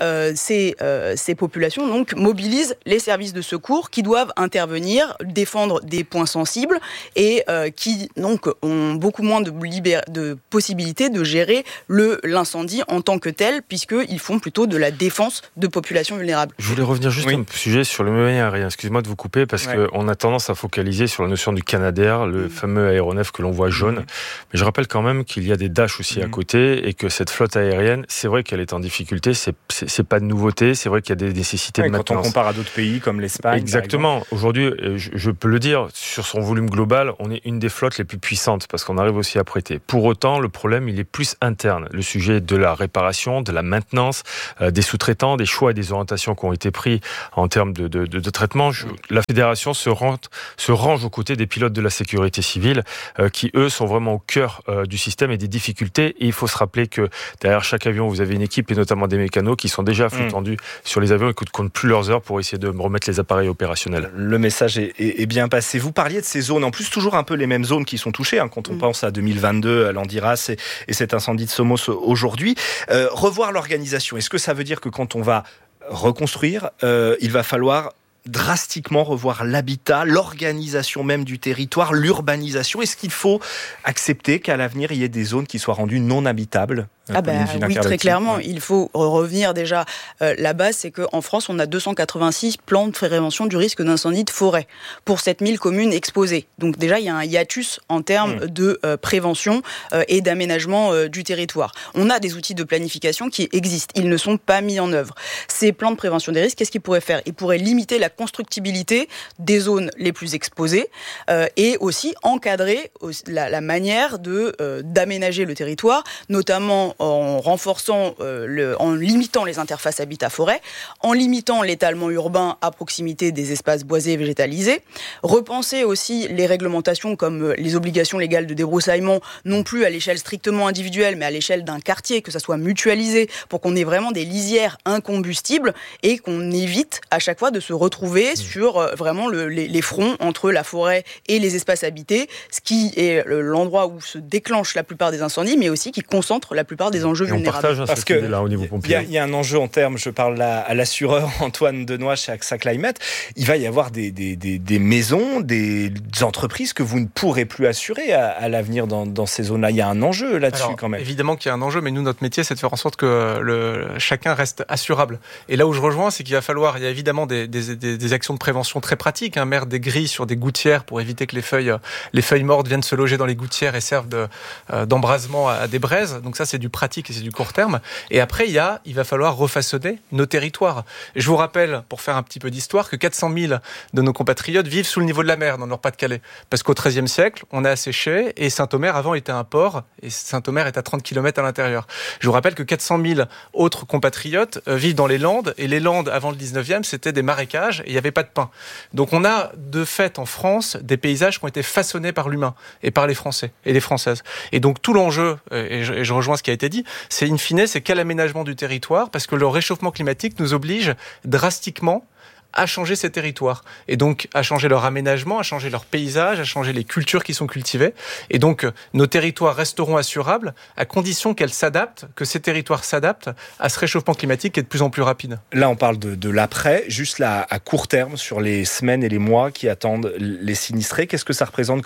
ces populations donc mobilisent les services de secours qui doivent intervenir, défendre des points sensibles et qui donc ont beaucoup moins de possibilités de gérer l'incendie en tant que tel, puisqu'ils font plutôt de la défense de populations vulnérables. Je voulais revenir juste un sujet sur le moyen aérien. Excusez-moi de vous couper, parce qu'on a tendance à focaliser sur la notion du Canadair, le fameux aéronef que l'on voit jaune. Mais je rappelle quand même qu'il y a des Dash aussi à côté, et que cette flotte aérienne, c'est vrai qu'elle est en difficulté, c'est pas de nouveauté, c'est vrai qu'il y a des nécessités de maintenance. Quand on compare à d'autres pays comme l'Espagne. Exactement. Aujourd'hui, je peux le dire, sur son volume global, on est une des flottes les plus puissantes, parce qu'on arrive aussi à prêter. Pour autant, le problème, il est plus interne. Le sujet de la réparation, de la maintenance, des sous-traitants, des choix et des orientations qui ont été pris en termes de traitement. La fédération se range aux côtés des pilotes de la sécurité civile, qui, eux, sont vraiment au cœur du système et des difficultés. Et il faut se rappeler que derrière chaque avion, vous avez une équipe, et notamment des mécanos, qui sont déjà à flux tendu sur les avions et qui ne comptent plus leurs heures pour essayer de remettre les appareils opérationnels. Le message est bien passé. Vous parliez de ces zones, en plus toujours un peu les mêmes zones qui sont touchées, quand on pense à 2022, à l'Andiras et cet incendie de Somos aujourd'hui. Revoir l'organisation, est-ce que ça veut dire que quand on va reconstruire, il va falloir drastiquement revoir l'habitat, l'organisation même du territoire, l'urbanisation? Est-ce qu'il faut accepter qu'à l'avenir, il y ait des zones qui soient rendues non habitables? Oui, très clairement. Il faut revenir déjà. La base, c'est qu'en France, on a 286 plans de prévention du risque d'incendie de forêt pour 7000 communes exposées. Donc déjà, il y a un hiatus en termes de prévention et d'aménagement du territoire. On a des outils de planification qui existent. Ils ne sont pas mis en œuvre. Ces plans de prévention des risques, qu'est-ce qu'ils pourraient faire ? Ils pourraient limiter la constructibilité des zones les plus exposées et aussi encadrer la manière d'aménager le territoire, notamment en renforçant, en limitant les interfaces habitat-forêt, en limitant l'étalement urbain à proximité des espaces boisés et végétalisés, repenser aussi les réglementations comme les obligations légales de débroussaillement, non plus à l'échelle strictement individuelle, mais à l'échelle d'un quartier, que ça soit mutualisé, pour qu'on ait vraiment des lisières incombustibles et qu'on évite à chaque fois de se retrouver sur vraiment les fronts entre la forêt et les espaces habités, ce qui est l'endroit où se déclenchent la plupart des incendies, mais aussi qui concentre la plupart des enjeux vulnérables. Parce que là, au niveau pompier, il y a un enjeu en termes, je parle à l'assureur Antoine Denoy chez AXA Climate, il va y avoir des maisons, des entreprises que vous ne pourrez plus assurer à l'avenir dans ces zones-là. Il y a un enjeu là-dessus. Alors, quand même. Évidemment qu'il y a un enjeu, mais nous, notre métier, c'est de faire en sorte que chacun reste assurable. Et là où je rejoins, c'est qu'il va falloir, il y a évidemment des actions de prévention très pratiques, mettre des grilles sur des gouttières pour éviter que les feuilles mortes viennent se loger dans les gouttières et servent d'embrasement à des braises. Donc ça, c'est du pratique et c'est du court terme. Et après, il va falloir refaçonner nos territoires. Et je vous rappelle, pour faire un petit peu d'histoire, que 400 000 de nos compatriotes vivent sous le niveau de la mer dans le Nord-Pas-de-Calais. Parce qu'au XIIIe siècle, on a asséché et Saint-Omer avant était un port et Saint-Omer est à 30 km à l'intérieur. Je vous rappelle que 400 000 autres compatriotes vivent dans les Landes et les Landes avant le 19e, c'était des marécages et il n'y avait pas de pain. Donc on a de fait en France des paysages qui ont été façonnés par l'humain et par les Français et les Françaises. Et donc tout l'enjeu, et je rejoins ce qui a été dit, c'est in fine, c'est quel aménagement du territoire, parce que le réchauffement climatique nous oblige drastiquement à changer ces territoires et donc à changer leur aménagement, à changer leur paysage, à changer les cultures qui sont cultivées. Et donc nos territoires resteront assurables à condition qu'elles s'adaptent, que ces territoires s'adaptent à ce réchauffement climatique qui est de plus en plus rapide. Là, on parle de l'après, juste là à court terme, sur les semaines et les mois qui attendent les sinistrés. Qu'est-ce que ça représente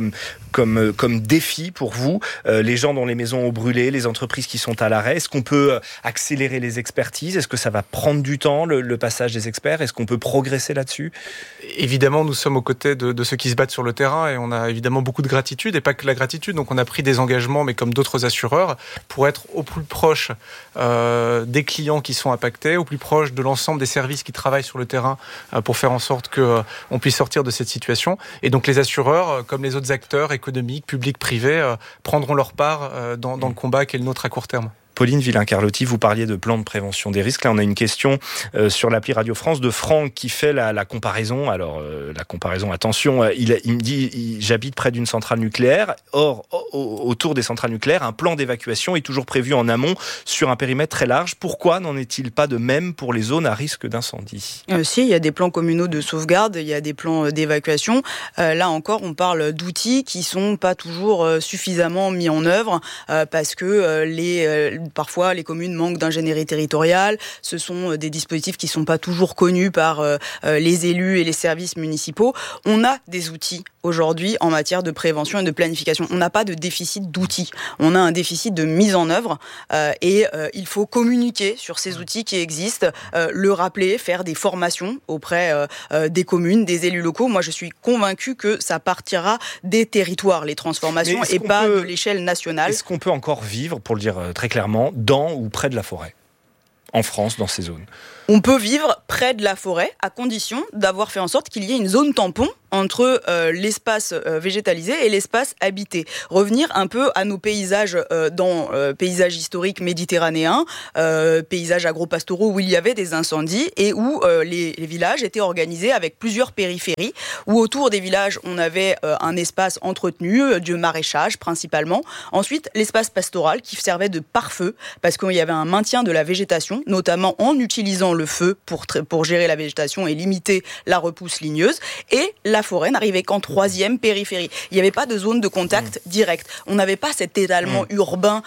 comme défi pour vous, les gens dont les maisons ont brûlé, les entreprises qui sont à l'arrêt? Est-ce qu'on peut accélérer les expertises? Est-ce que ça va prendre du temps, le passage des experts? Est-ce qu'on peut peut progresser là-dessus ? Évidemment, nous sommes aux côtés de ceux qui se battent sur le terrain et on a évidemment beaucoup de gratitude et pas que la gratitude. Donc on a pris des engagements, mais comme d'autres assureurs, pour être au plus proche des clients qui sont impactés, au plus proche de l'ensemble des services qui travaillent sur le terrain pour faire en sorte qu'on puisse sortir de cette situation. Et donc les assureurs, comme les autres acteurs économiques, publics, privés, prendront leur part dans le combat qui est le nôtre à court terme. Pauline Villain-Carlotti, vous parliez de plan de prévention des risques. Là, on a une question sur l'appli Radio France de Franck qui fait la comparaison. Alors, la comparaison, attention, il me dit, j'habite près d'une centrale nucléaire. Or, autour des centrales nucléaires, un plan d'évacuation est toujours prévu en amont sur un périmètre très large. Pourquoi n'en est-il pas de même pour les zones à risque d'incendie ? Si, il y a des plans communaux de sauvegarde, il y a des plans d'évacuation. Là encore, on parle d'outils qui sont pas toujours suffisamment mis en œuvre parce que parfois, les communes manquent d'ingénierie territoriale. Ce sont des dispositifs qui ne sont pas toujours connus par les élus et les services municipaux. On a des outils aujourd'hui en matière de prévention et de planification. On n'a pas de déficit d'outils. On a un déficit de mise en œuvre et il faut communiquer sur ces outils qui existent, le rappeler, faire des formations auprès des communes, des élus locaux. Moi, je suis convaincue que ça partira des territoires, les transformations, et pas de l'échelle nationale. Est-ce qu'on peut encore vivre, pour le dire très clairement, dans ou près de la forêt, en France, dans ces zones ? On peut vivre près de la forêt, à condition d'avoir fait en sorte qu'il y ait une zone tampon entre l'espace végétalisé et l'espace habité. Revenir un peu à nos paysages dans paysages historiques méditerranéens, paysages agro-pastoraux où il y avait des incendies et où les villages étaient organisés avec plusieurs périphéries, où autour des villages on avait un espace entretenu, de maraîchage principalement. Ensuite, l'espace pastoral qui servait de pare-feu parce qu'il y avait un maintien de la végétation, notamment en utilisant le feu pour gérer la végétation et limiter la repousse ligneuse. Et la forêt n'arrivait qu'en troisième périphérie. Il n'y avait pas de zone de contact direct. On n'avait pas cet étalement urbain,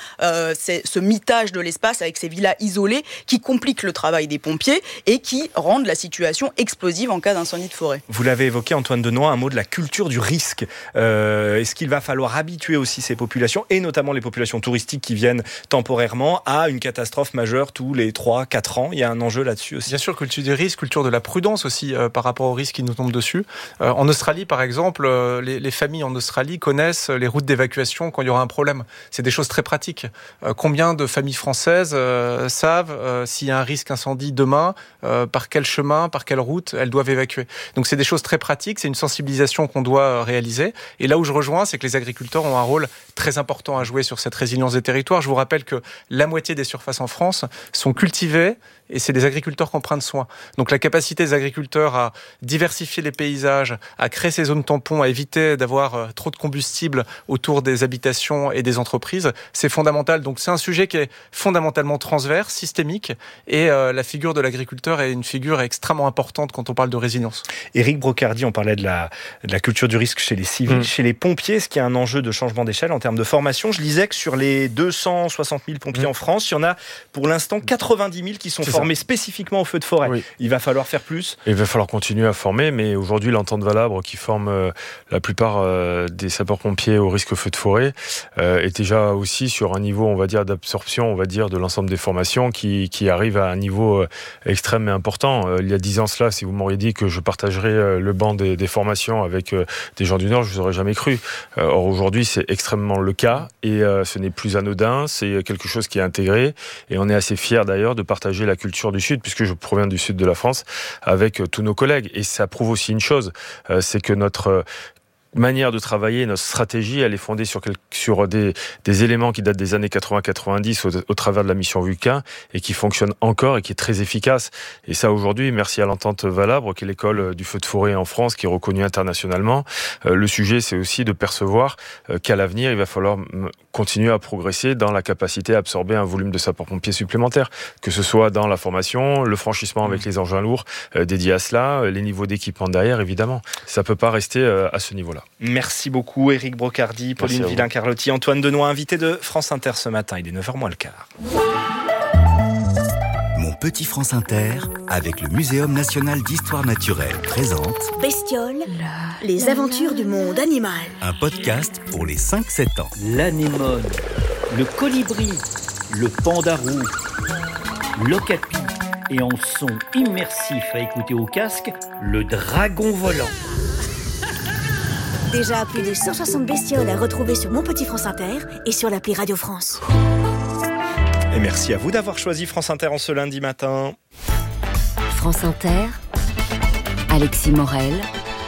ce mitage de l'espace avec ces villas isolées qui compliquent le travail des pompiers et qui rendent la situation explosive en cas d'incendie de forêt. Vous l'avez évoqué, Antoine Denoy, un mot de la culture du risque. Est-ce qu'il va falloir habituer aussi ces populations, et notamment les populations touristiques qui viennent temporairement, à une catastrophe majeure tous les 3-4 ans ? Il y a un enjeu là-dessus aussi. Bien sûr, culture du risque, culture de la prudence aussi par rapport aux risques qui nous tombent dessus. En Australie, par exemple, les familles en Australie connaissent les routes d'évacuation quand il y aura un problème. C'est des choses très pratiques. Combien de familles françaises savent s'il y a un risque incendie demain, par quel chemin, par quelle route elles doivent évacuer. Donc c'est des choses très pratiques, c'est une sensibilisation qu'on doit réaliser. Et là où je rejoins, c'est que les agriculteurs ont un rôle très important à jouer sur cette résilience des territoires. Je vous rappelle que la moitié des surfaces en France sont cultivées et c'est des agriculteurs qui en prennent soin. Donc la capacité des agriculteurs à diversifier les paysages, à créer ces zones tampons, à éviter d'avoir trop de combustible autour des habitations et des entreprises, c'est fondamental. Donc c'est un sujet qui est fondamentalement transverse, systémique, et la figure de l'agriculteur est une figure extrêmement importante quand on parle de résilience. Éric Brocardi, on parlait de la culture du risque chez les civils, chez les pompiers. Est-ce qu'il y a un enjeu de changement d'échelle en termes de formation ? Je lisais que sur les 260 000 pompiers en France, il y en a pour l'instant 90 000 qui sont formés spécifiquement au feu de forêt. Oui. Il va falloir faire plus. Il va falloir continuer à former, mais aujourd'hui l'entente Valabre qui forme la plupart des sapeurs-pompiers au risque feu de forêt est déjà aussi sur un niveau, on va dire, d'absorption, on va dire, de l'ensemble des formations qui arrive à un niveau extrême et important. Il y a 10 ans cela, si vous m'auriez dit que je partagerais le banc des formations avec des gens du Nord, je vous aurais jamais cru. Or aujourd'hui, c'est extrêmement le cas et ce n'est plus anodin, c'est quelque chose qui est intégré et on est assez fiers d'ailleurs de partager la culture du Sud, puisque je proviens du Sud de la France, avec tous nos collègues. Et ça prouve aussi une chose, c'est que notre manière de travailler, notre stratégie, elle est fondée sur des éléments qui datent des années 80-90 au travers de la mission Vulcain et qui fonctionne encore et qui est très efficace. Et ça, aujourd'hui, merci à l'entente Valabre, qui est l'école du feu de forêt en France, qui est reconnue internationalement. Le sujet, c'est aussi de percevoir qu'à l'avenir, il va falloir continuer à progresser dans la capacité à absorber un volume de sapeurs-pompiers supplémentaires, que ce soit dans la formation, le franchissement avec les engins lourds dédiés à cela, les niveaux d'équipement derrière, évidemment. Ça peut pas rester à ce niveau-là. Merci beaucoup Éric Brocardi, Pauline Villain-Carlotti, Antoine Denoy, invité de France Inter ce matin. Il est 9h moins le quart. Mon petit France Inter, avec le Muséum national d'histoire naturelle, présente Bestioles, les aventures du monde animal. Un podcast pour les 5-7 ans. L'anémone, le colibri, le panda roux, l'okapi, et en son immersif à écouter au casque, le dragon volant. Déjà plus de 160 bestioles à retrouver sur Mon Petit France Inter et sur l'appli Radio France. Et merci à vous d'avoir choisi France Inter en ce lundi matin. France Inter, Alexis Morel,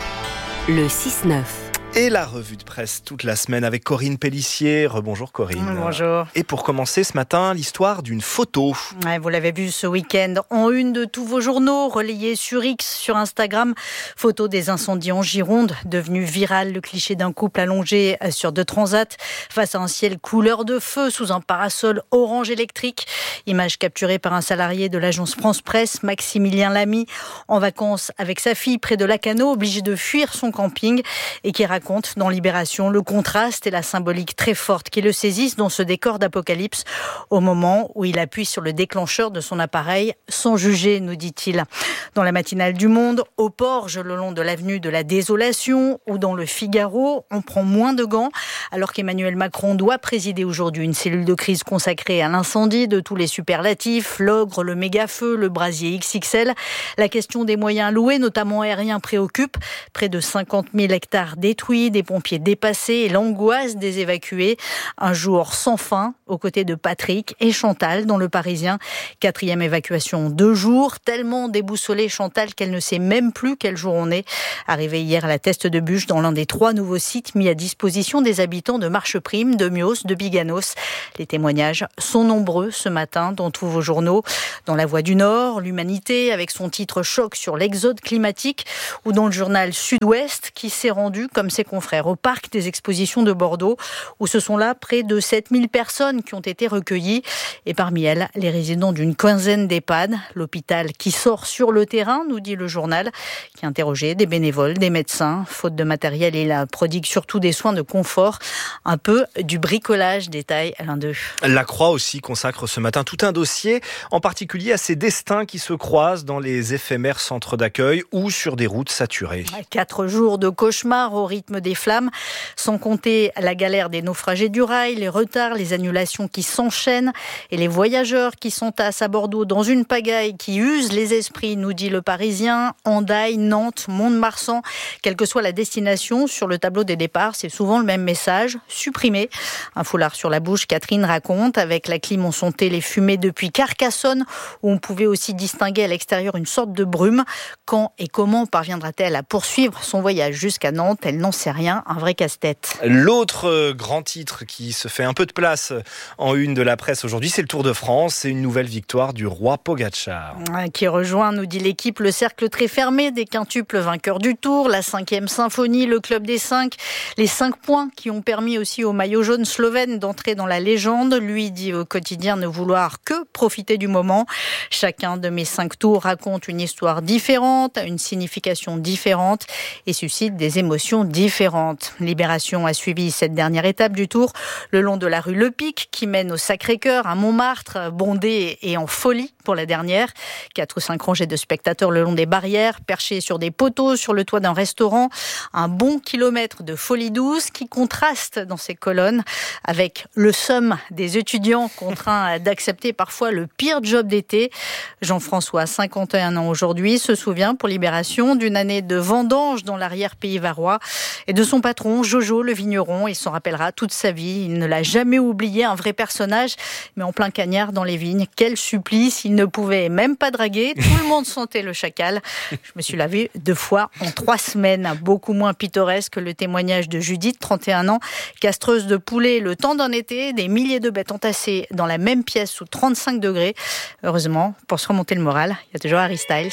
le 6-9. Et la revue de presse toute la semaine avec Corinne Pellissier. Rebonjour Corinne. Bonjour. Et pour commencer ce matin, l'histoire d'une photo. Ouais, vous l'avez vu ce week-end en une de tous vos journaux, relayée sur X, sur Instagram. Photo des incendies en Gironde, devenu viral, le cliché d'un couple allongé sur deux transats face à un ciel couleur de feu sous un parasol orange électrique. Image capturée par un salarié de l'agence France Presse, Maximilien Lamy, en vacances avec sa fille près de Lacanau, obligé de fuir son camping et qui raconte dans Libération le contraste et la symbolique très forte qui le saisissent dans ce décor d'apocalypse au moment où il appuie sur le déclencheur de son appareil sans juger, nous dit-il. Dans la matinale du Monde, au Porge, le long de l'avenue de la Désolation ou dans le Figaro, on prend moins de gants alors qu'Emmanuel Macron doit présider aujourd'hui une cellule de crise consacrée à l'incendie de tous les superlatifs, l'ogre, le méga-feu, le brasier XXL. La question des moyens alloués, notamment aériens, préoccupe. Près de 50 000 hectares détruits, des pompiers dépassés et l'angoisse des évacués. Un jour sans fin aux côtés de Patrick et Chantal dans Le Parisien. 4e évacuation en 2 jours, tellement déboussolée Chantal qu'elle ne sait même plus quel jour on est. Arrivée hier à la Teste de Bûche dans l'un des 3 nouveaux sites mis à disposition des habitants de Marcheprime, de Mios, de Biganos. Les témoignages sont nombreux ce matin dans tous vos journaux. Dans La Voix du Nord, l'Humanité avec son titre choc sur l'exode climatique ou dans le journal Sud-Ouest qui s'est rendu comme ses confrères au parc des expositions de Bordeaux où ce sont là près de 7000 personnes qui ont été recueillies et parmi elles les résidents d'une quinzaine d'EHPAD. L'hôpital qui sort sur le terrain, nous dit le journal, qui a interrogé des bénévoles, des médecins. Faute de matériel, il prodigue surtout des soins de confort, un peu du bricolage, détaille l'un d'eux. La Croix aussi consacre ce matin tout un dossier, en particulier à ces destins qui se croisent dans les éphémères centres d'accueil ou sur des routes saturées. 4 jours de cauchemar au rythme des flammes, sans compter la galère des naufragés du rail, les retards, les annulations qui s'enchaînent et les voyageurs qui s'entassent à Bordeaux dans une pagaille qui use les esprits, nous dit Le Parisien. Hendaye, Nantes, Mont-de-Marsan, quelle que soit la destination, sur le tableau des départs, c'est souvent le même message, supprimé. Un foulard sur la bouche, Catherine raconte, avec la clim on sentait les fumées depuis Carcassonne, où on pouvait aussi distinguer à l'extérieur une sorte de brume. Quand et comment parviendra-t-elle à poursuivre son voyage jusqu'à Nantes? Elle n'en sait rien, un vrai casse-tête. L'autre grand titre qui se fait un peu de place en une de la presse aujourd'hui, c'est le Tour de France. C'est une nouvelle victoire du roi Pogačar. Qui rejoint, nous dit l'équipe, le cercle très fermé des quintuples vainqueurs du Tour, la 5e symphonie, le club des 5, les 5 points qui ont permis aussi au maillot jaune slovène d'entrer dans la légende. Lui dit au quotidien ne vouloir que profiter du moment. Chacun de mes 5 tours raconte une histoire différente, une signification différente et suscite des émotions différentes. Libération a suivi cette dernière étape du Tour le long de la rue Le Pic qui mène au Sacré-Cœur à Montmartre, bondée et en folie pour la dernière. 4 ou 5 rangées de spectateurs le long des barrières, perchés sur des poteaux, sur le toit d'un restaurant. Un bon kilomètre de folie douce qui contraste dans ces colonnes avec le somme des étudiants contraints d'accepter parfois le pire job d'été. Jean-François, 51 ans aujourd'hui, se souvient pour Libération d'une année de vendange dans l'arrière-pays varois et de son patron Jojo le vigneron. Il s'en rappellera toute sa vie. Il ne l'a jamais oublié, un vrai personnage, mais en plein cagnard dans les vignes. Quel supplice, il ne pouvait même pas draguer. Tout le monde sentait le chacal. Je me suis lavé 2 fois en 3 semaines. Beaucoup moins pittoresque que le témoignage de Judith, 31 ans, castreuse de poulets le temps d'un été, des milliers de bêtes entassées dans la même pièce sous 35 degrés. Heureusement, pour se remonter le moral, il y a toujours Harry Styles.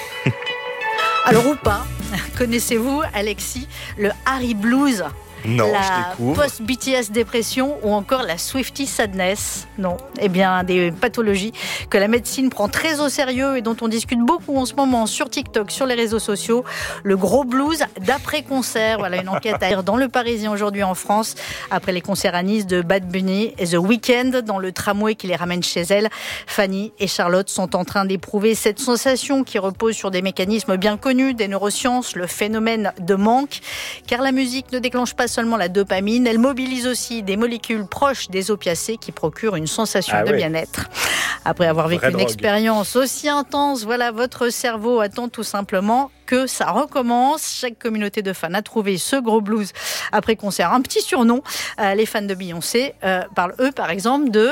Alors ou pas, connaissez-vous, Alexis, le Harry Blues? Non, la je découvre. Post-BTS dépression ou encore la Swiftie sadness. Non, eh bien des pathologies que la médecine prend très au sérieux et dont on discute beaucoup en ce moment sur TikTok, sur les réseaux sociaux. Le gros blues d'après-concert. Voilà une enquête à lire dans Le Parisien aujourd'hui en France. Après les concerts à Nice de Bad Bunny et The Weeknd dans le tramway qui les ramène chez elle, Fanny et Charlotte sont en train d'éprouver cette sensation qui repose sur des mécanismes bien connus des neurosciences, le phénomène de manque. Car la musique ne déclenche pas seulement la dopamine, elle mobilise aussi des molécules proches des opiacés qui procurent une sensation de bien-être. Après avoir vécu une expérience aussi intense, voilà, votre cerveau attend tout simplement que ça recommence. Chaque communauté de fans a trouvé ce gros blues après concert un petit surnom. Les fans de Beyoncé parlent, eux, par exemple, de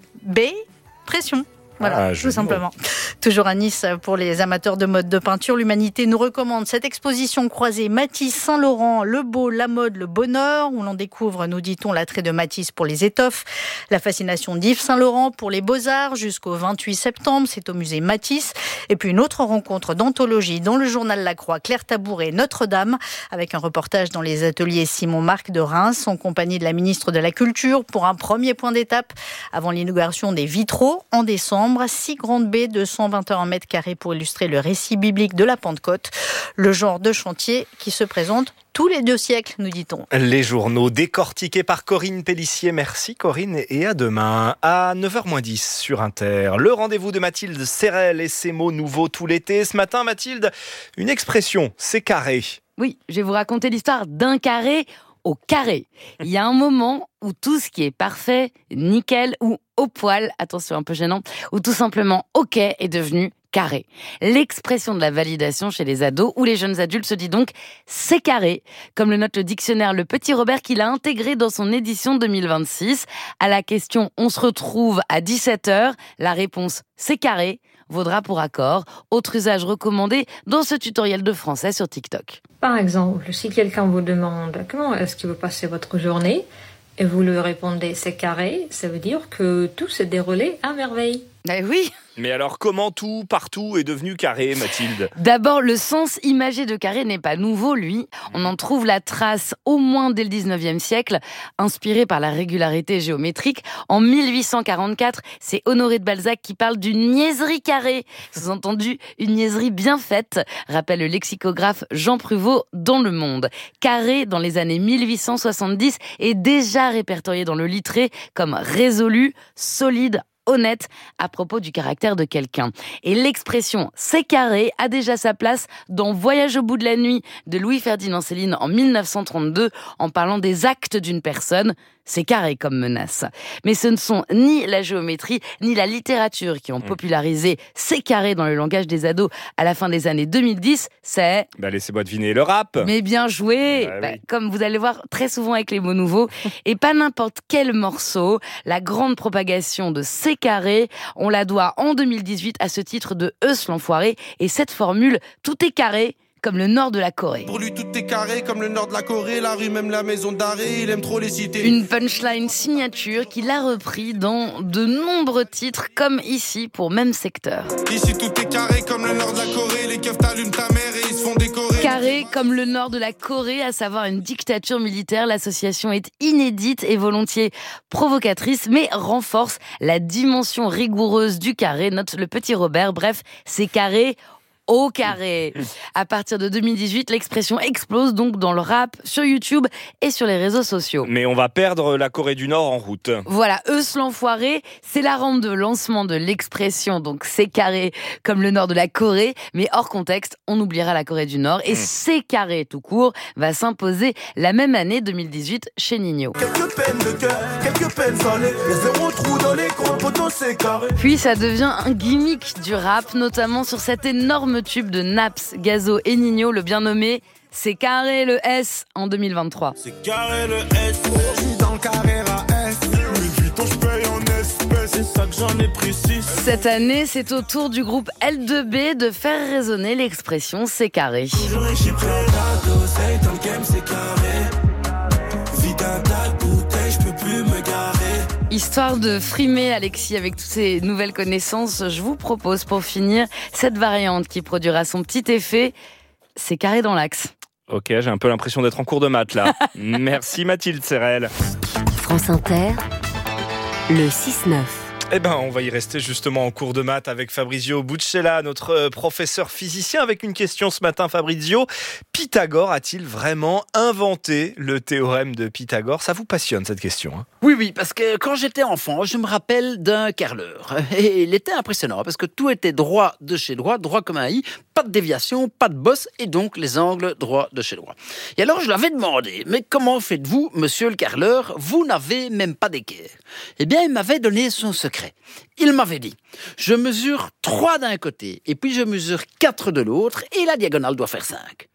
B-pression. Voilà, tout simplement. Toujours à Nice, pour les amateurs de mode de peinture, l'Humanité nous recommande cette exposition croisée Matisse, Saint-Laurent, le beau, la mode, le bonheur, où l'on découvre, nous dit-on, l'attrait de Matisse pour les étoffes, la fascination d'Yves Saint-Laurent pour les beaux-arts jusqu'au 28 septembre, c'est au musée Matisse. Et puis une autre rencontre d'anthologie dans le journal La Croix, Claire Tabouret, Notre-Dame, avec un reportage dans les ateliers Simon Marc de Reims, en compagnie de la ministre de la Culture, pour un premier point d'étape avant l'inauguration des vitraux en décembre. 6 grandes baies de 121 mètres carrés pour illustrer le récit biblique de la Pentecôte. Le genre de chantier qui se présente tous les 2 siècles, nous dit-on. Les journaux décortiqués par Corinne Pellissier. Merci Corinne et à demain à 9h-10 sur Inter. Le rendez-vous de Mathilde Serrel et ses mots nouveaux tout l'été. Ce matin, Mathilde, une expression, c'est carré. Oui, je vais vous raconter l'histoire d'un carré au carré. Il y a un moment où tout ce qui est parfait, nickel ou au poil, attention un peu gênant, ou tout simplement ok est devenu carré. L'expression de la validation chez les ados ou les jeunes adultes se dit donc c'est carré, comme le note le dictionnaire Le Petit Robert qu'il a intégré dans son édition 2026. À la question on se retrouve à 17h, la réponse c'est carré vaudra pour accord. Autre usage recommandé dans ce tutoriel de français sur TikTok. Par exemple, si quelqu'un vous demande comment est-ce que vous passez votre journée et vous lui répondez c'est carré, ça veut dire que tout s'est déroulé à merveille. Eh oui. Mais alors, comment tout, partout, est devenu carré, Mathilde ? D'abord, le sens imagé de carré n'est pas nouveau, lui. On en trouve la trace au moins dès le 19e siècle, inspiré par la régularité géométrique. En 1844, c'est Honoré de Balzac qui parle d'une niaiserie carrée. Sous-entendu, une niaiserie bien faite, rappelle le lexicographe Jean Pruvot dans Le Monde. Carré, dans les années 1870, est déjà répertorié dans le Littré comme résolu, solide, honnête à propos du caractère de quelqu'un. Et l'expression « c'est carré » a déjà sa place dans Voyage au bout de la nuit de Louis-Ferdinand Céline en 1932 en parlant des actes d'une personne. C'est carré comme menace. Mais ce ne sont ni la géométrie ni la littérature qui ont popularisé c'est carré dans le langage des ados à la fin des années 2010, c'est... laissez-moi deviner, le rap. Mais bien joué. Oui. Comme vous allez voir très souvent avec les mots nouveaux. Et pas n'importe quel morceau. La grande propagation de c'est carré, on la doit en 2018 à ce titre de Eus l'enfoiré. Et cette formule, tout est carré, comme le nord de la Corée. Pour lui, tout est carré, comme le nord de la Corée, la rue, même la maison d'arrêt, il aime trop les cités. Une punchline signature qu'il a repris dans de nombreux titres, comme ici, pour Même Secteur. Ici, tout est carré, comme le nord de la Corée, les keufs t'allument ta mère et ils se font décorer. Carré, comme le nord de la Corée, à savoir une dictature militaire, l'association est inédite et volontiers provocatrice, mais renforce la dimension rigoureuse du carré, note le Petit Robert. Bref, c'est carré au carré. À partir de 2018, l'expression explose donc dans le rap, sur YouTube et sur les réseaux sociaux. Mais on va perdre la Corée du Nord en route. Voilà, Eus l'enfoiré, c'est la rampe de lancement de l'expression, donc c'est carré comme le nord de la Corée, mais hors contexte, on oubliera la Corée du Nord et c'est carré tout court va s'imposer la même année 2018 chez Nino. Quelques peines de cœur, quelques peines salées, les zéro trous dans les coins, poteaux c'est carré. Puis ça devient un gimmick du rap, notamment sur cet énorme tube de Naps, Gazo et Nino, le bien nommé C'est carré le S en 2023. C'est carré le S, je suis dans le carré à S. Louis Vuitton, je paye en espèces, c'est ça que j'en ai pris 6. Cette année, c'est au tour du groupe L2B de faire résonner l'expression C'est carré. Aujourd'hui, je suis prêt à doser, dans le game c'est carré. Vite un tas de bouteilles, je peux plus me garer. Histoire de frimer Alexis avec toutes ces nouvelles connaissances, je vous propose pour finir cette variante qui produira son petit effet. C'est carré dans l'axe. Ok, j'ai un peu l'impression d'être en cours de maths là. Merci Mathilde Serrel. France Inter, le 6-9. On va y rester justement en cours de maths avec Fabrizio Buccella, notre professeur physicien, avec une question ce matin. Fabrizio, Pythagore a-t-il vraiment inventé le théorème de Pythagore? Ça vous passionne cette question, hein? Oui, parce que quand j'étais enfant, je me rappelle d'un carreleur. Et il était impressionnant parce que tout était droit de chez droit comme un i, pas de déviation, pas de bosse, et donc les angles droits de chez droit. Et alors je l'avais demandé, mais comment faites-vous, monsieur le carreleur? Vous n'avez même pas d'équerre. Eh bien, il m'avait donné son secret. Il m'avait dit, je mesure 3 d'un côté, et puis je mesure 4 de l'autre, et la diagonale doit faire 5.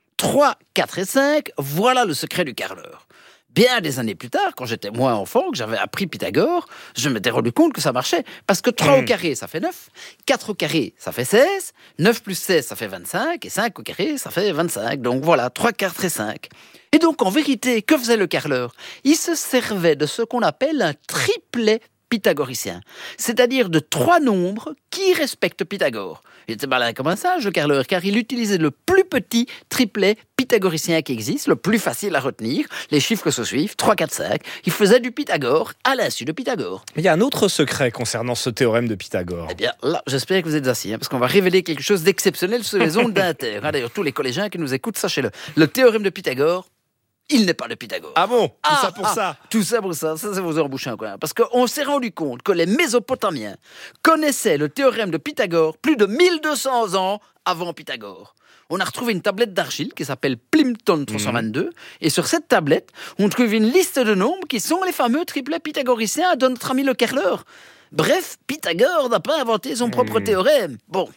3, 4 et 5, voilà le secret du carreleur. Bien des années plus tard, quand j'étais moins enfant, que j'avais appris Pythagore, je m'étais rendu compte que ça marchait. Parce que 3 au carré, ça fait 9, 4 au carré, ça fait 16, 9 plus 16, ça fait 25, et 5 au carré, ça fait 25. Donc voilà, 3, 4 et 5. Et donc, en vérité, que faisait le carreleur? Il se servait de ce qu'on appelle un triplet pythagoricien, c'est-à-dire de 3 nombres qui respectent Pythagore. Il était malin comme un singe, le carreleur, car il utilisait le plus petit triplet pythagoricien qui existe, le plus facile à retenir. Les chiffres se suivent, 3, 4, 5. Il faisait du Pythagore à l'insu de Pythagore. Mais il y a un autre secret concernant ce théorème de Pythagore. Eh bien, là, j'espère que vous êtes assis, parce qu'on va révéler quelque chose d'exceptionnel sur les ondes d'Inter. D'ailleurs, tous les collégiens qui nous écoutent, sachez-le. Le théorème de Pythagore, il n'est pas de Pythagore. Ah bon? Tout ça pour ça? Tout ça pour ça, ça vous embouche un coin. Parce qu'on s'est rendu compte que les Mésopotamiens connaissaient le théorème de Pythagore plus de 1200 ans avant Pythagore. On a retrouvé une tablette d'argile qui s'appelle Plimpton 322, et sur cette tablette, on trouve une liste de nombres qui sont les fameux triplets pythagoriciens de notre ami le carreleur. Bref, Pythagore n'a pas inventé son propre théorème. Bon,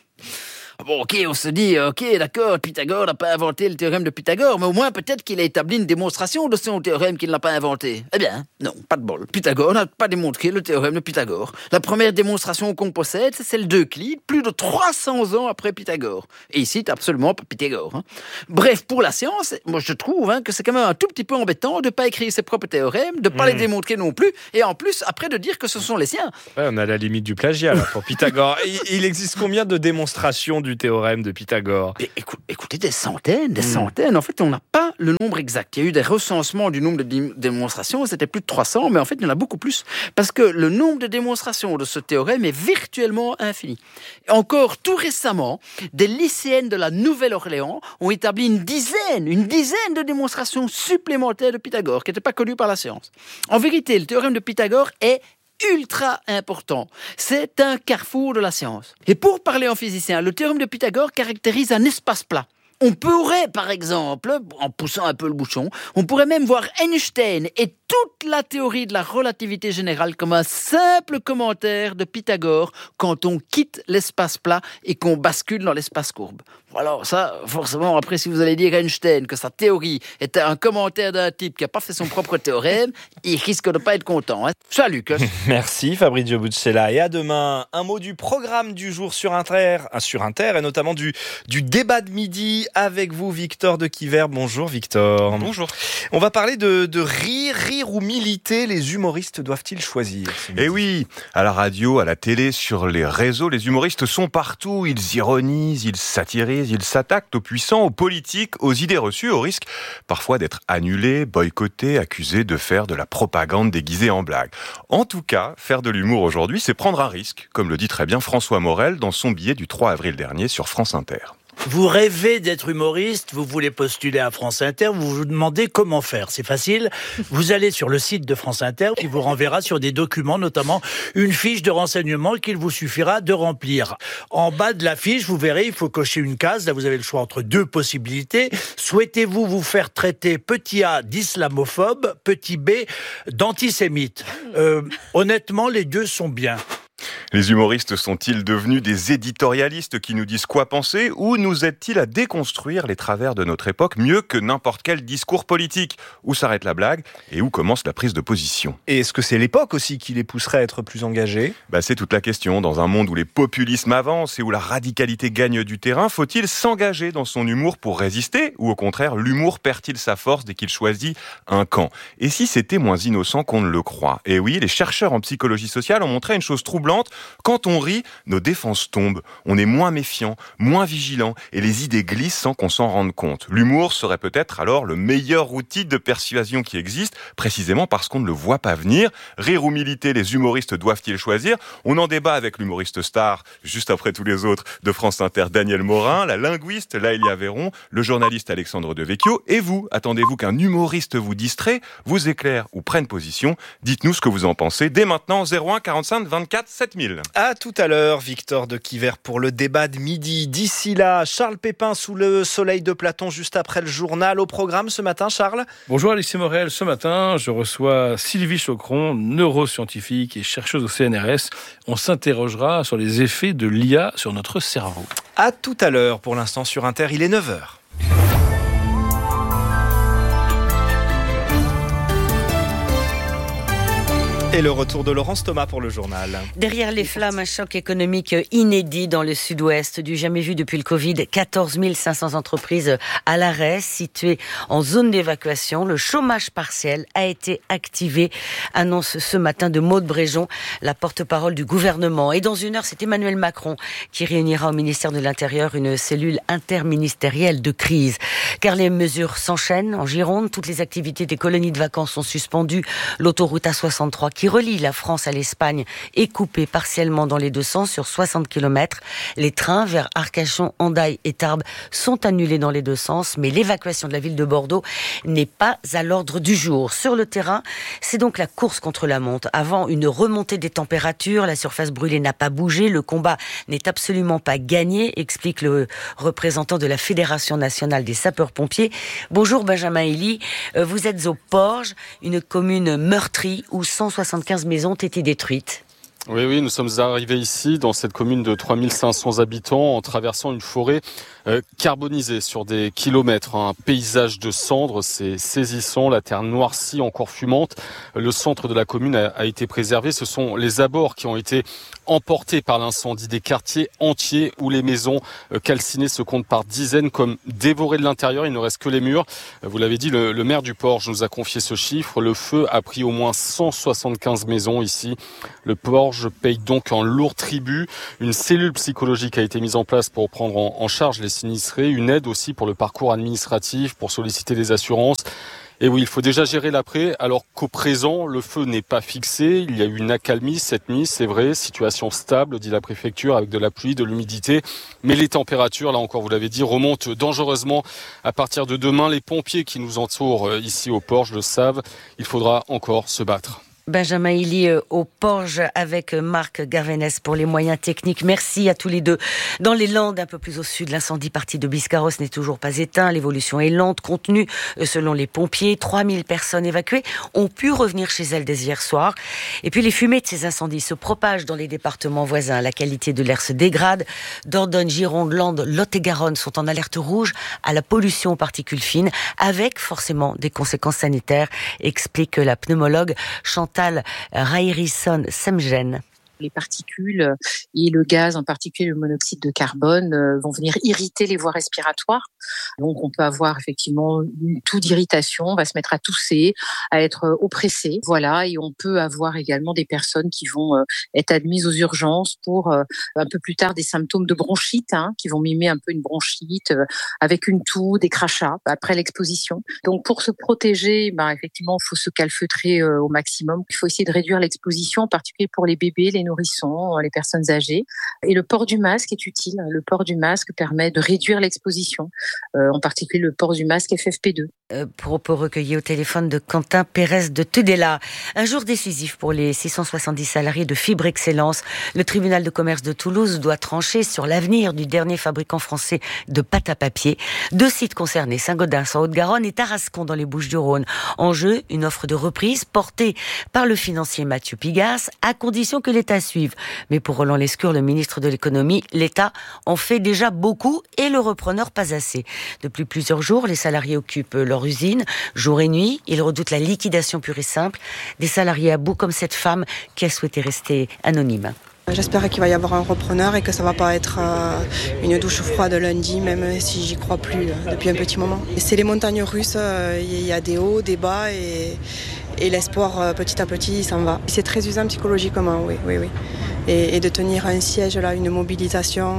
ok, on se dit, d'accord, Pythagore n'a pas inventé le théorème de Pythagore, mais au moins peut-être qu'il a établi une démonstration de son théorème qu'il n'a pas inventé. Eh bien, non, pas de bol. Pythagore n'a pas démontré le théorème de Pythagore. La première démonstration qu'on possède, c'est celle d'Euclide, plus de 300 ans après Pythagore. Et ici, c'est absolument pas Pythagore. Hein. Bref, pour la science, moi je trouve que c'est quand même un tout petit peu embêtant de ne pas écrire ses propres théorèmes, de ne pas les démontrer non plus, et en plus, après, de dire que ce sont les siens. Ouais, on a la limite du plagiat là, pour Pythagore. Il existe combien de démonstrations du théorème de Pythagore? Écoutez, des centaines. En fait, on n'a pas le nombre exact. Il y a eu des recensements du nombre de démonstrations, c'était plus de 300, mais en fait, il y en a beaucoup plus. Parce que le nombre de démonstrations de ce théorème est virtuellement infini. Et encore tout récemment, des lycéennes de la Nouvelle-Orléans ont établi une dizaine de démonstrations supplémentaires de Pythagore, qui n'étaient pas connues par la science. En vérité, le théorème de Pythagore est ultra important. C'est un carrefour de la science. Et pour parler en physicien, le théorème de Pythagore caractérise un espace plat. On pourrait, par exemple, en poussant un peu le bouchon, on pourrait même voir Einstein et toute la théorie de la relativité générale comme un simple commentaire de Pythagore quand on quitte l'espace plat et qu'on bascule dans l'espace courbe. Alors ça, forcément, après, si vous allez dire à Einstein que sa théorie était un commentaire d'un type qui n'a pas fait son propre théorème, il risque de ne pas être content. Hein. Salut, Luc. Merci Fabrizio Buccella. Et à demain, un mot du programme du jour sur Inter et notamment du débat de midi avec vous, Victor de Quiver. Bonjour Victor. Bonjour. On va parler de rire ou militer. Les humoristes doivent-ils choisir? Eh oui, à la radio, à la télé, sur les réseaux, les humoristes sont partout. Ils ironisent, ils satirisent, ils s'attaquent aux puissants, aux politiques, aux idées reçues, au risque parfois d'être annulés, boycottés, accusés de faire de la propagande déguisée en blague. En tout cas, faire de l'humour aujourd'hui, c'est prendre un risque, comme le dit très bien François Morel dans son billet du 3 avril dernier sur France Inter. Vous rêvez d'être humoriste, vous voulez postuler à France Inter, vous vous demandez comment faire. C'est facile, vous allez sur le site de France Inter qui vous renverra sur des documents, notamment une fiche de renseignement qu'il vous suffira de remplir. En bas de la fiche, vous verrez, il faut cocher une case. Là, vous avez le choix entre 2 possibilités. Souhaitez-vous vous faire traiter petit a d'islamophobe, petit b d'antisémite? Honnêtement, les 2 sont bien. Les humoristes sont-ils devenus des éditorialistes qui nous disent quoi penser, ou nous aident-ils à déconstruire les travers de notre époque mieux que n'importe quel discours politique? Où s'arrête la blague et où commence la prise de position? Et est-ce que c'est l'époque aussi qui les pousserait à être plus engagés? C'est toute la question. Dans un monde où les populismes avancent et où la radicalité gagne du terrain, faut-il s'engager dans son humour pour résister, ou au contraire, l'humour perd-il sa force dès qu'il choisit un camp? Et si c'était moins innocent qu'on ne le croit? Et oui, les chercheurs en psychologie sociale ont montré une chose troublante tremblantes. Quand on rit, nos défenses tombent. On est moins méfiant, moins vigilant et les idées glissent sans qu'on s'en rende compte. L'humour serait peut-être alors le meilleur outil de persuasion qui existe, précisément parce qu'on ne le voit pas venir. Rire ou militer, les humoristes doivent-ils choisir ? On en débat avec l'humoriste star, juste après tous les autres, de France Inter, Daniel Morin, la linguiste Laëlia Véron, le journaliste Alexandre Devecchio. Et vous, attendez-vous qu'un humoriste vous distrait, vous éclaire ou prenne position ? Dites-nous ce que vous en pensez dès maintenant, 01 45 24 7000. À tout à l'heure, Victor de Quiver pour le débat de midi. D'ici là, Charles Pépin sous le soleil de Platon, juste après le journal. Au programme ce matin, Charles ? Bonjour Alexis Morel. Ce matin, je reçois Sylvie Chocron, neuroscientifique et chercheuse au CNRS. On s'interrogera sur les effets de l'IA sur notre cerveau. À tout à l'heure. Pour l'instant, sur Inter, il est 9h. Et le retour de Laurence Thomas pour le journal. Derrière les flammes, un choc économique inédit dans le sud-ouest, du jamais vu depuis le Covid. 14 500 entreprises à l'arrêt, situées en zone d'évacuation. Le chômage partiel a été activé, annonce ce matin de Maude Bréjon, la porte-parole du gouvernement. Et dans une heure, c'est Emmanuel Macron qui réunira au ministère de l'Intérieur une cellule interministérielle de crise. Car les mesures s'enchaînent en Gironde. Toutes les activités des colonies de vacances sont suspendues. L'autoroute A63 qui relie la France à l'Espagne est coupée partiellement dans les deux sens sur 60 km. Les trains vers Arcachon, Hendaye et Tarbes sont annulés dans les deux sens, mais l'évacuation de la ville de Bordeaux n'est pas à l'ordre du jour. Sur le terrain, c'est donc la course contre la montre. Avant une remontée des températures, la surface brûlée n'a pas bougé, le combat n'est absolument pas gagné, explique le représentant de la Fédération nationale des sapeurs-pompiers. Bonjour Benjamin Elie, vous êtes au Porge, une commune meurtrie où 175 maisons ont été détruites. Oui, nous sommes arrivés ici, dans cette commune de 3500 habitants, en traversant une forêt carbonisée sur des kilomètres. Un paysage de cendres, c'est saisissant, la terre noircie, encore fumante. Le centre de la commune a été préservé. Ce sont les abords qui ont été emportés par l'incendie, des quartiers entiers où les maisons calcinées se comptent par dizaines, comme dévorées de l'intérieur. Il ne reste que les murs. Vous l'avez dit, le maire du Porge nous a confié ce chiffre. Le feu a pris au moins 175 maisons ici. Le Porge paye donc un lourd tribut. Une cellule psychologique a été mise en place pour prendre en charge les sinistrés. Une aide aussi pour le parcours administratif, pour solliciter des assurances. Et oui, il faut déjà gérer l'après, alors qu'au présent, le feu n'est pas fixé. Il y a eu une accalmie cette nuit, c'est vrai. Situation stable, dit la préfecture, avec de la pluie, de l'humidité. Mais les températures, là encore, vous l'avez dit, remontent dangereusement à partir de demain. Les pompiers qui nous entourent ici au Porge le savent. Il faudra encore se battre. Benjamin Elie au Porge avec Marc Garvenès pour les moyens techniques. Merci à tous les deux. Dans les Landes, un peu plus au sud, l'incendie parti de Biscarrosse n'est toujours pas éteint. L'évolution est lente, contenue. Selon les pompiers, 3000 personnes évacuées ont pu revenir chez elles dès hier soir. Et puis les fumées de ces incendies se propagent dans les départements voisins. La qualité de l'air se dégrade. Dordogne, Gironde, Landes, Lot-et-Garonne sont en alerte rouge à la pollution aux particules fines, avec forcément des conséquences sanitaires, explique la pneumologue Chantal Rairison-Semgen. Les particules et le gaz, en particulier le monoxyde de carbone, vont venir irriter les voies respiratoires. Donc on peut avoir effectivement une toux d'irritation, on va se mettre à tousser, à être oppressé. Voilà, et on peut avoir également des personnes qui vont être admises aux urgences pour un peu plus tard des symptômes de bronchite, qui vont mimer un peu une bronchite avec une toux, des crachats après l'exposition. Donc pour se protéger, effectivement, il faut se calfeutrer au maximum. Il faut essayer de réduire l'exposition, en particulier pour les bébés, les nourrissons, les personnes âgées. Et le port du masque est utile. Le port du masque permet de réduire l'exposition, en particulier le port du masque FFP2. Propos recueillis au téléphone de Quentin Pérez de Tudela. Un jour décisif pour les 670 salariés de Fibre Excellence. Le tribunal de commerce de Toulouse doit trancher sur l'avenir du dernier fabricant français de pâte à papier. 2 sites concernés, Saint-Gaudens en Haute-Garonne et Tarascon dans les Bouches-du-Rhône. En jeu, une offre de reprise portée par le financier Mathieu Pigasse, à condition que l'État suive. Mais pour Roland Lescure, le ministre de l'économie, l'État en fait déjà beaucoup et le repreneur pas assez. Depuis plusieurs jours, les salariés occupent leur usine, jour et nuit. Ils redoutent la liquidation pure et simple. Des salariés à bout comme cette femme qui a souhaité rester anonyme. J'espère qu'il va y avoir un repreneur et que ça ne va pas être une douche froide lundi, même si j'y crois plus depuis un petit moment. Et c'est les montagnes russes, il y a des hauts, des bas et l'espoir petit à petit il s'en va. C'est très usant psychologiquement, oui. et de tenir un siège, là, une mobilisation,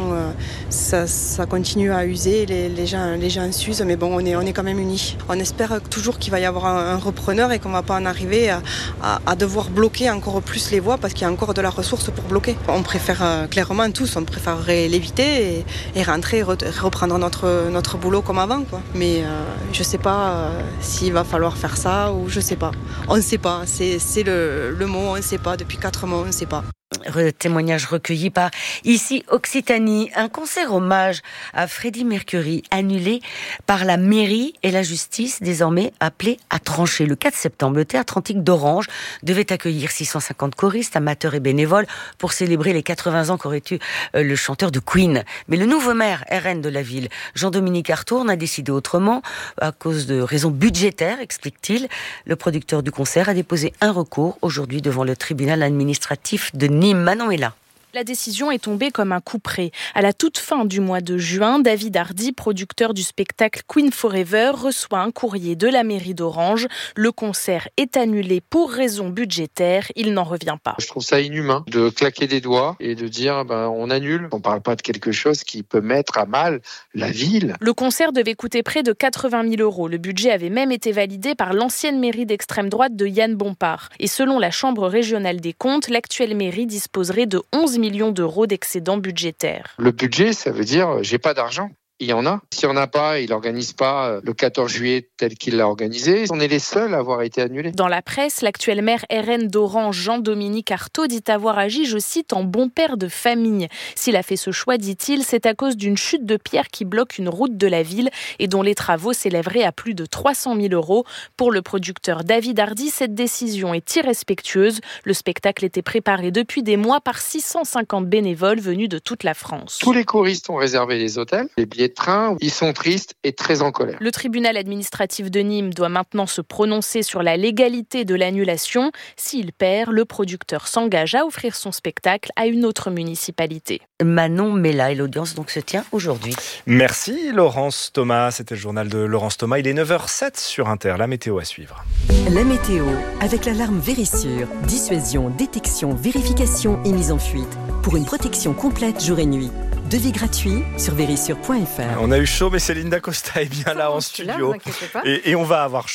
ça continue à user, les gens s'usent, mais bon, on est quand même unis. On espère toujours qu'il va y avoir un repreneur et qu'on ne va pas en arriver à devoir bloquer encore plus les voies parce qu'il y a encore de la ressource pour bloquer. On préfère clairement tous, on préférerait l'éviter et rentrer, reprendre notre boulot comme avant, quoi. Mais je ne sais pas s'il va falloir faire ça ou je ne sais pas. On ne sait pas, c'est le mot, on ne sait pas, depuis 4 mois on ne sait pas. Témoignage recueilli par Ici Occitanie, un concert hommage à Freddie Mercury annulé par la mairie et la justice, désormais appelée à trancher. Le 4 septembre, le théâtre antique d'Orange devait accueillir 650 choristes, amateurs et bénévoles pour célébrer les 80 ans qu'aurait eu le chanteur de Queen. Mais le nouveau maire RN de la ville, Jean-Dominique Artourne, a décidé autrement à cause de raisons budgétaires, explique-t-il. Le producteur du concert a déposé un recours aujourd'hui devant le tribunal administratif de Nîmes. Manon est là. La décision est tombée comme un coup près. À la toute fin du mois de juin, David Hardy, producteur du spectacle Queen Forever, reçoit un courrier de la mairie d'Orange. Le concert est annulé pour raisons budgétaires. Il n'en revient pas. Je trouve ça inhumain de claquer des doigts et de dire on annule. On ne parle pas de quelque chose qui peut mettre à mal la ville. Le concert devait coûter près de 80 000 €. Le budget avait même été validé par l'ancienne mairie d'extrême droite de Yann Bompard. Et selon la Chambre régionale des comptes, l'actuelle mairie disposerait de 11 millions d'euros d'excédent budgétaire. Le budget, ça veut dire j'ai pas d'argent. Il y en a. S'il n'y en a pas, il n'organise pas le 14 juillet tel qu'il l'a organisé. On est les seuls à avoir été annulés. Dans la presse, l'actuel maire RN d'Orange, Jean-Dominique Artaud, dit avoir agi, je cite, en bon père de famille. S'il a fait ce choix, dit-il, c'est à cause d'une chute de pierre qui bloque une route de la ville et dont les travaux s'élèveraient à plus de 300 000 €. Pour le producteur David Hardy, cette décision est irrespectueuse. Le spectacle était préparé depuis des mois par 650 bénévoles venus de toute la France. Tous les choristes ont réservé les hôtels, les billets de train, ils sont tristes et très en colère. Le tribunal administratif de Nîmes doit maintenant se prononcer sur la légalité de l'annulation. S'il perd, le producteur s'engage à offrir son spectacle à une autre municipalité. Manon Mella et l'audience donc se tient aujourd'hui. Merci Laurence Thomas, c'était le journal de Laurence Thomas. Il est 9h07 sur Inter, la météo à suivre. La météo avec l'alarme Vérissure. Dissuasion, détection, vérification et mise en fuite. Pour une protection complète jour et nuit. Devis gratuit sur vérissure.fr. On a eu chaud, mais Céline Dacosta est bien là en studio. Et on va avoir chaud.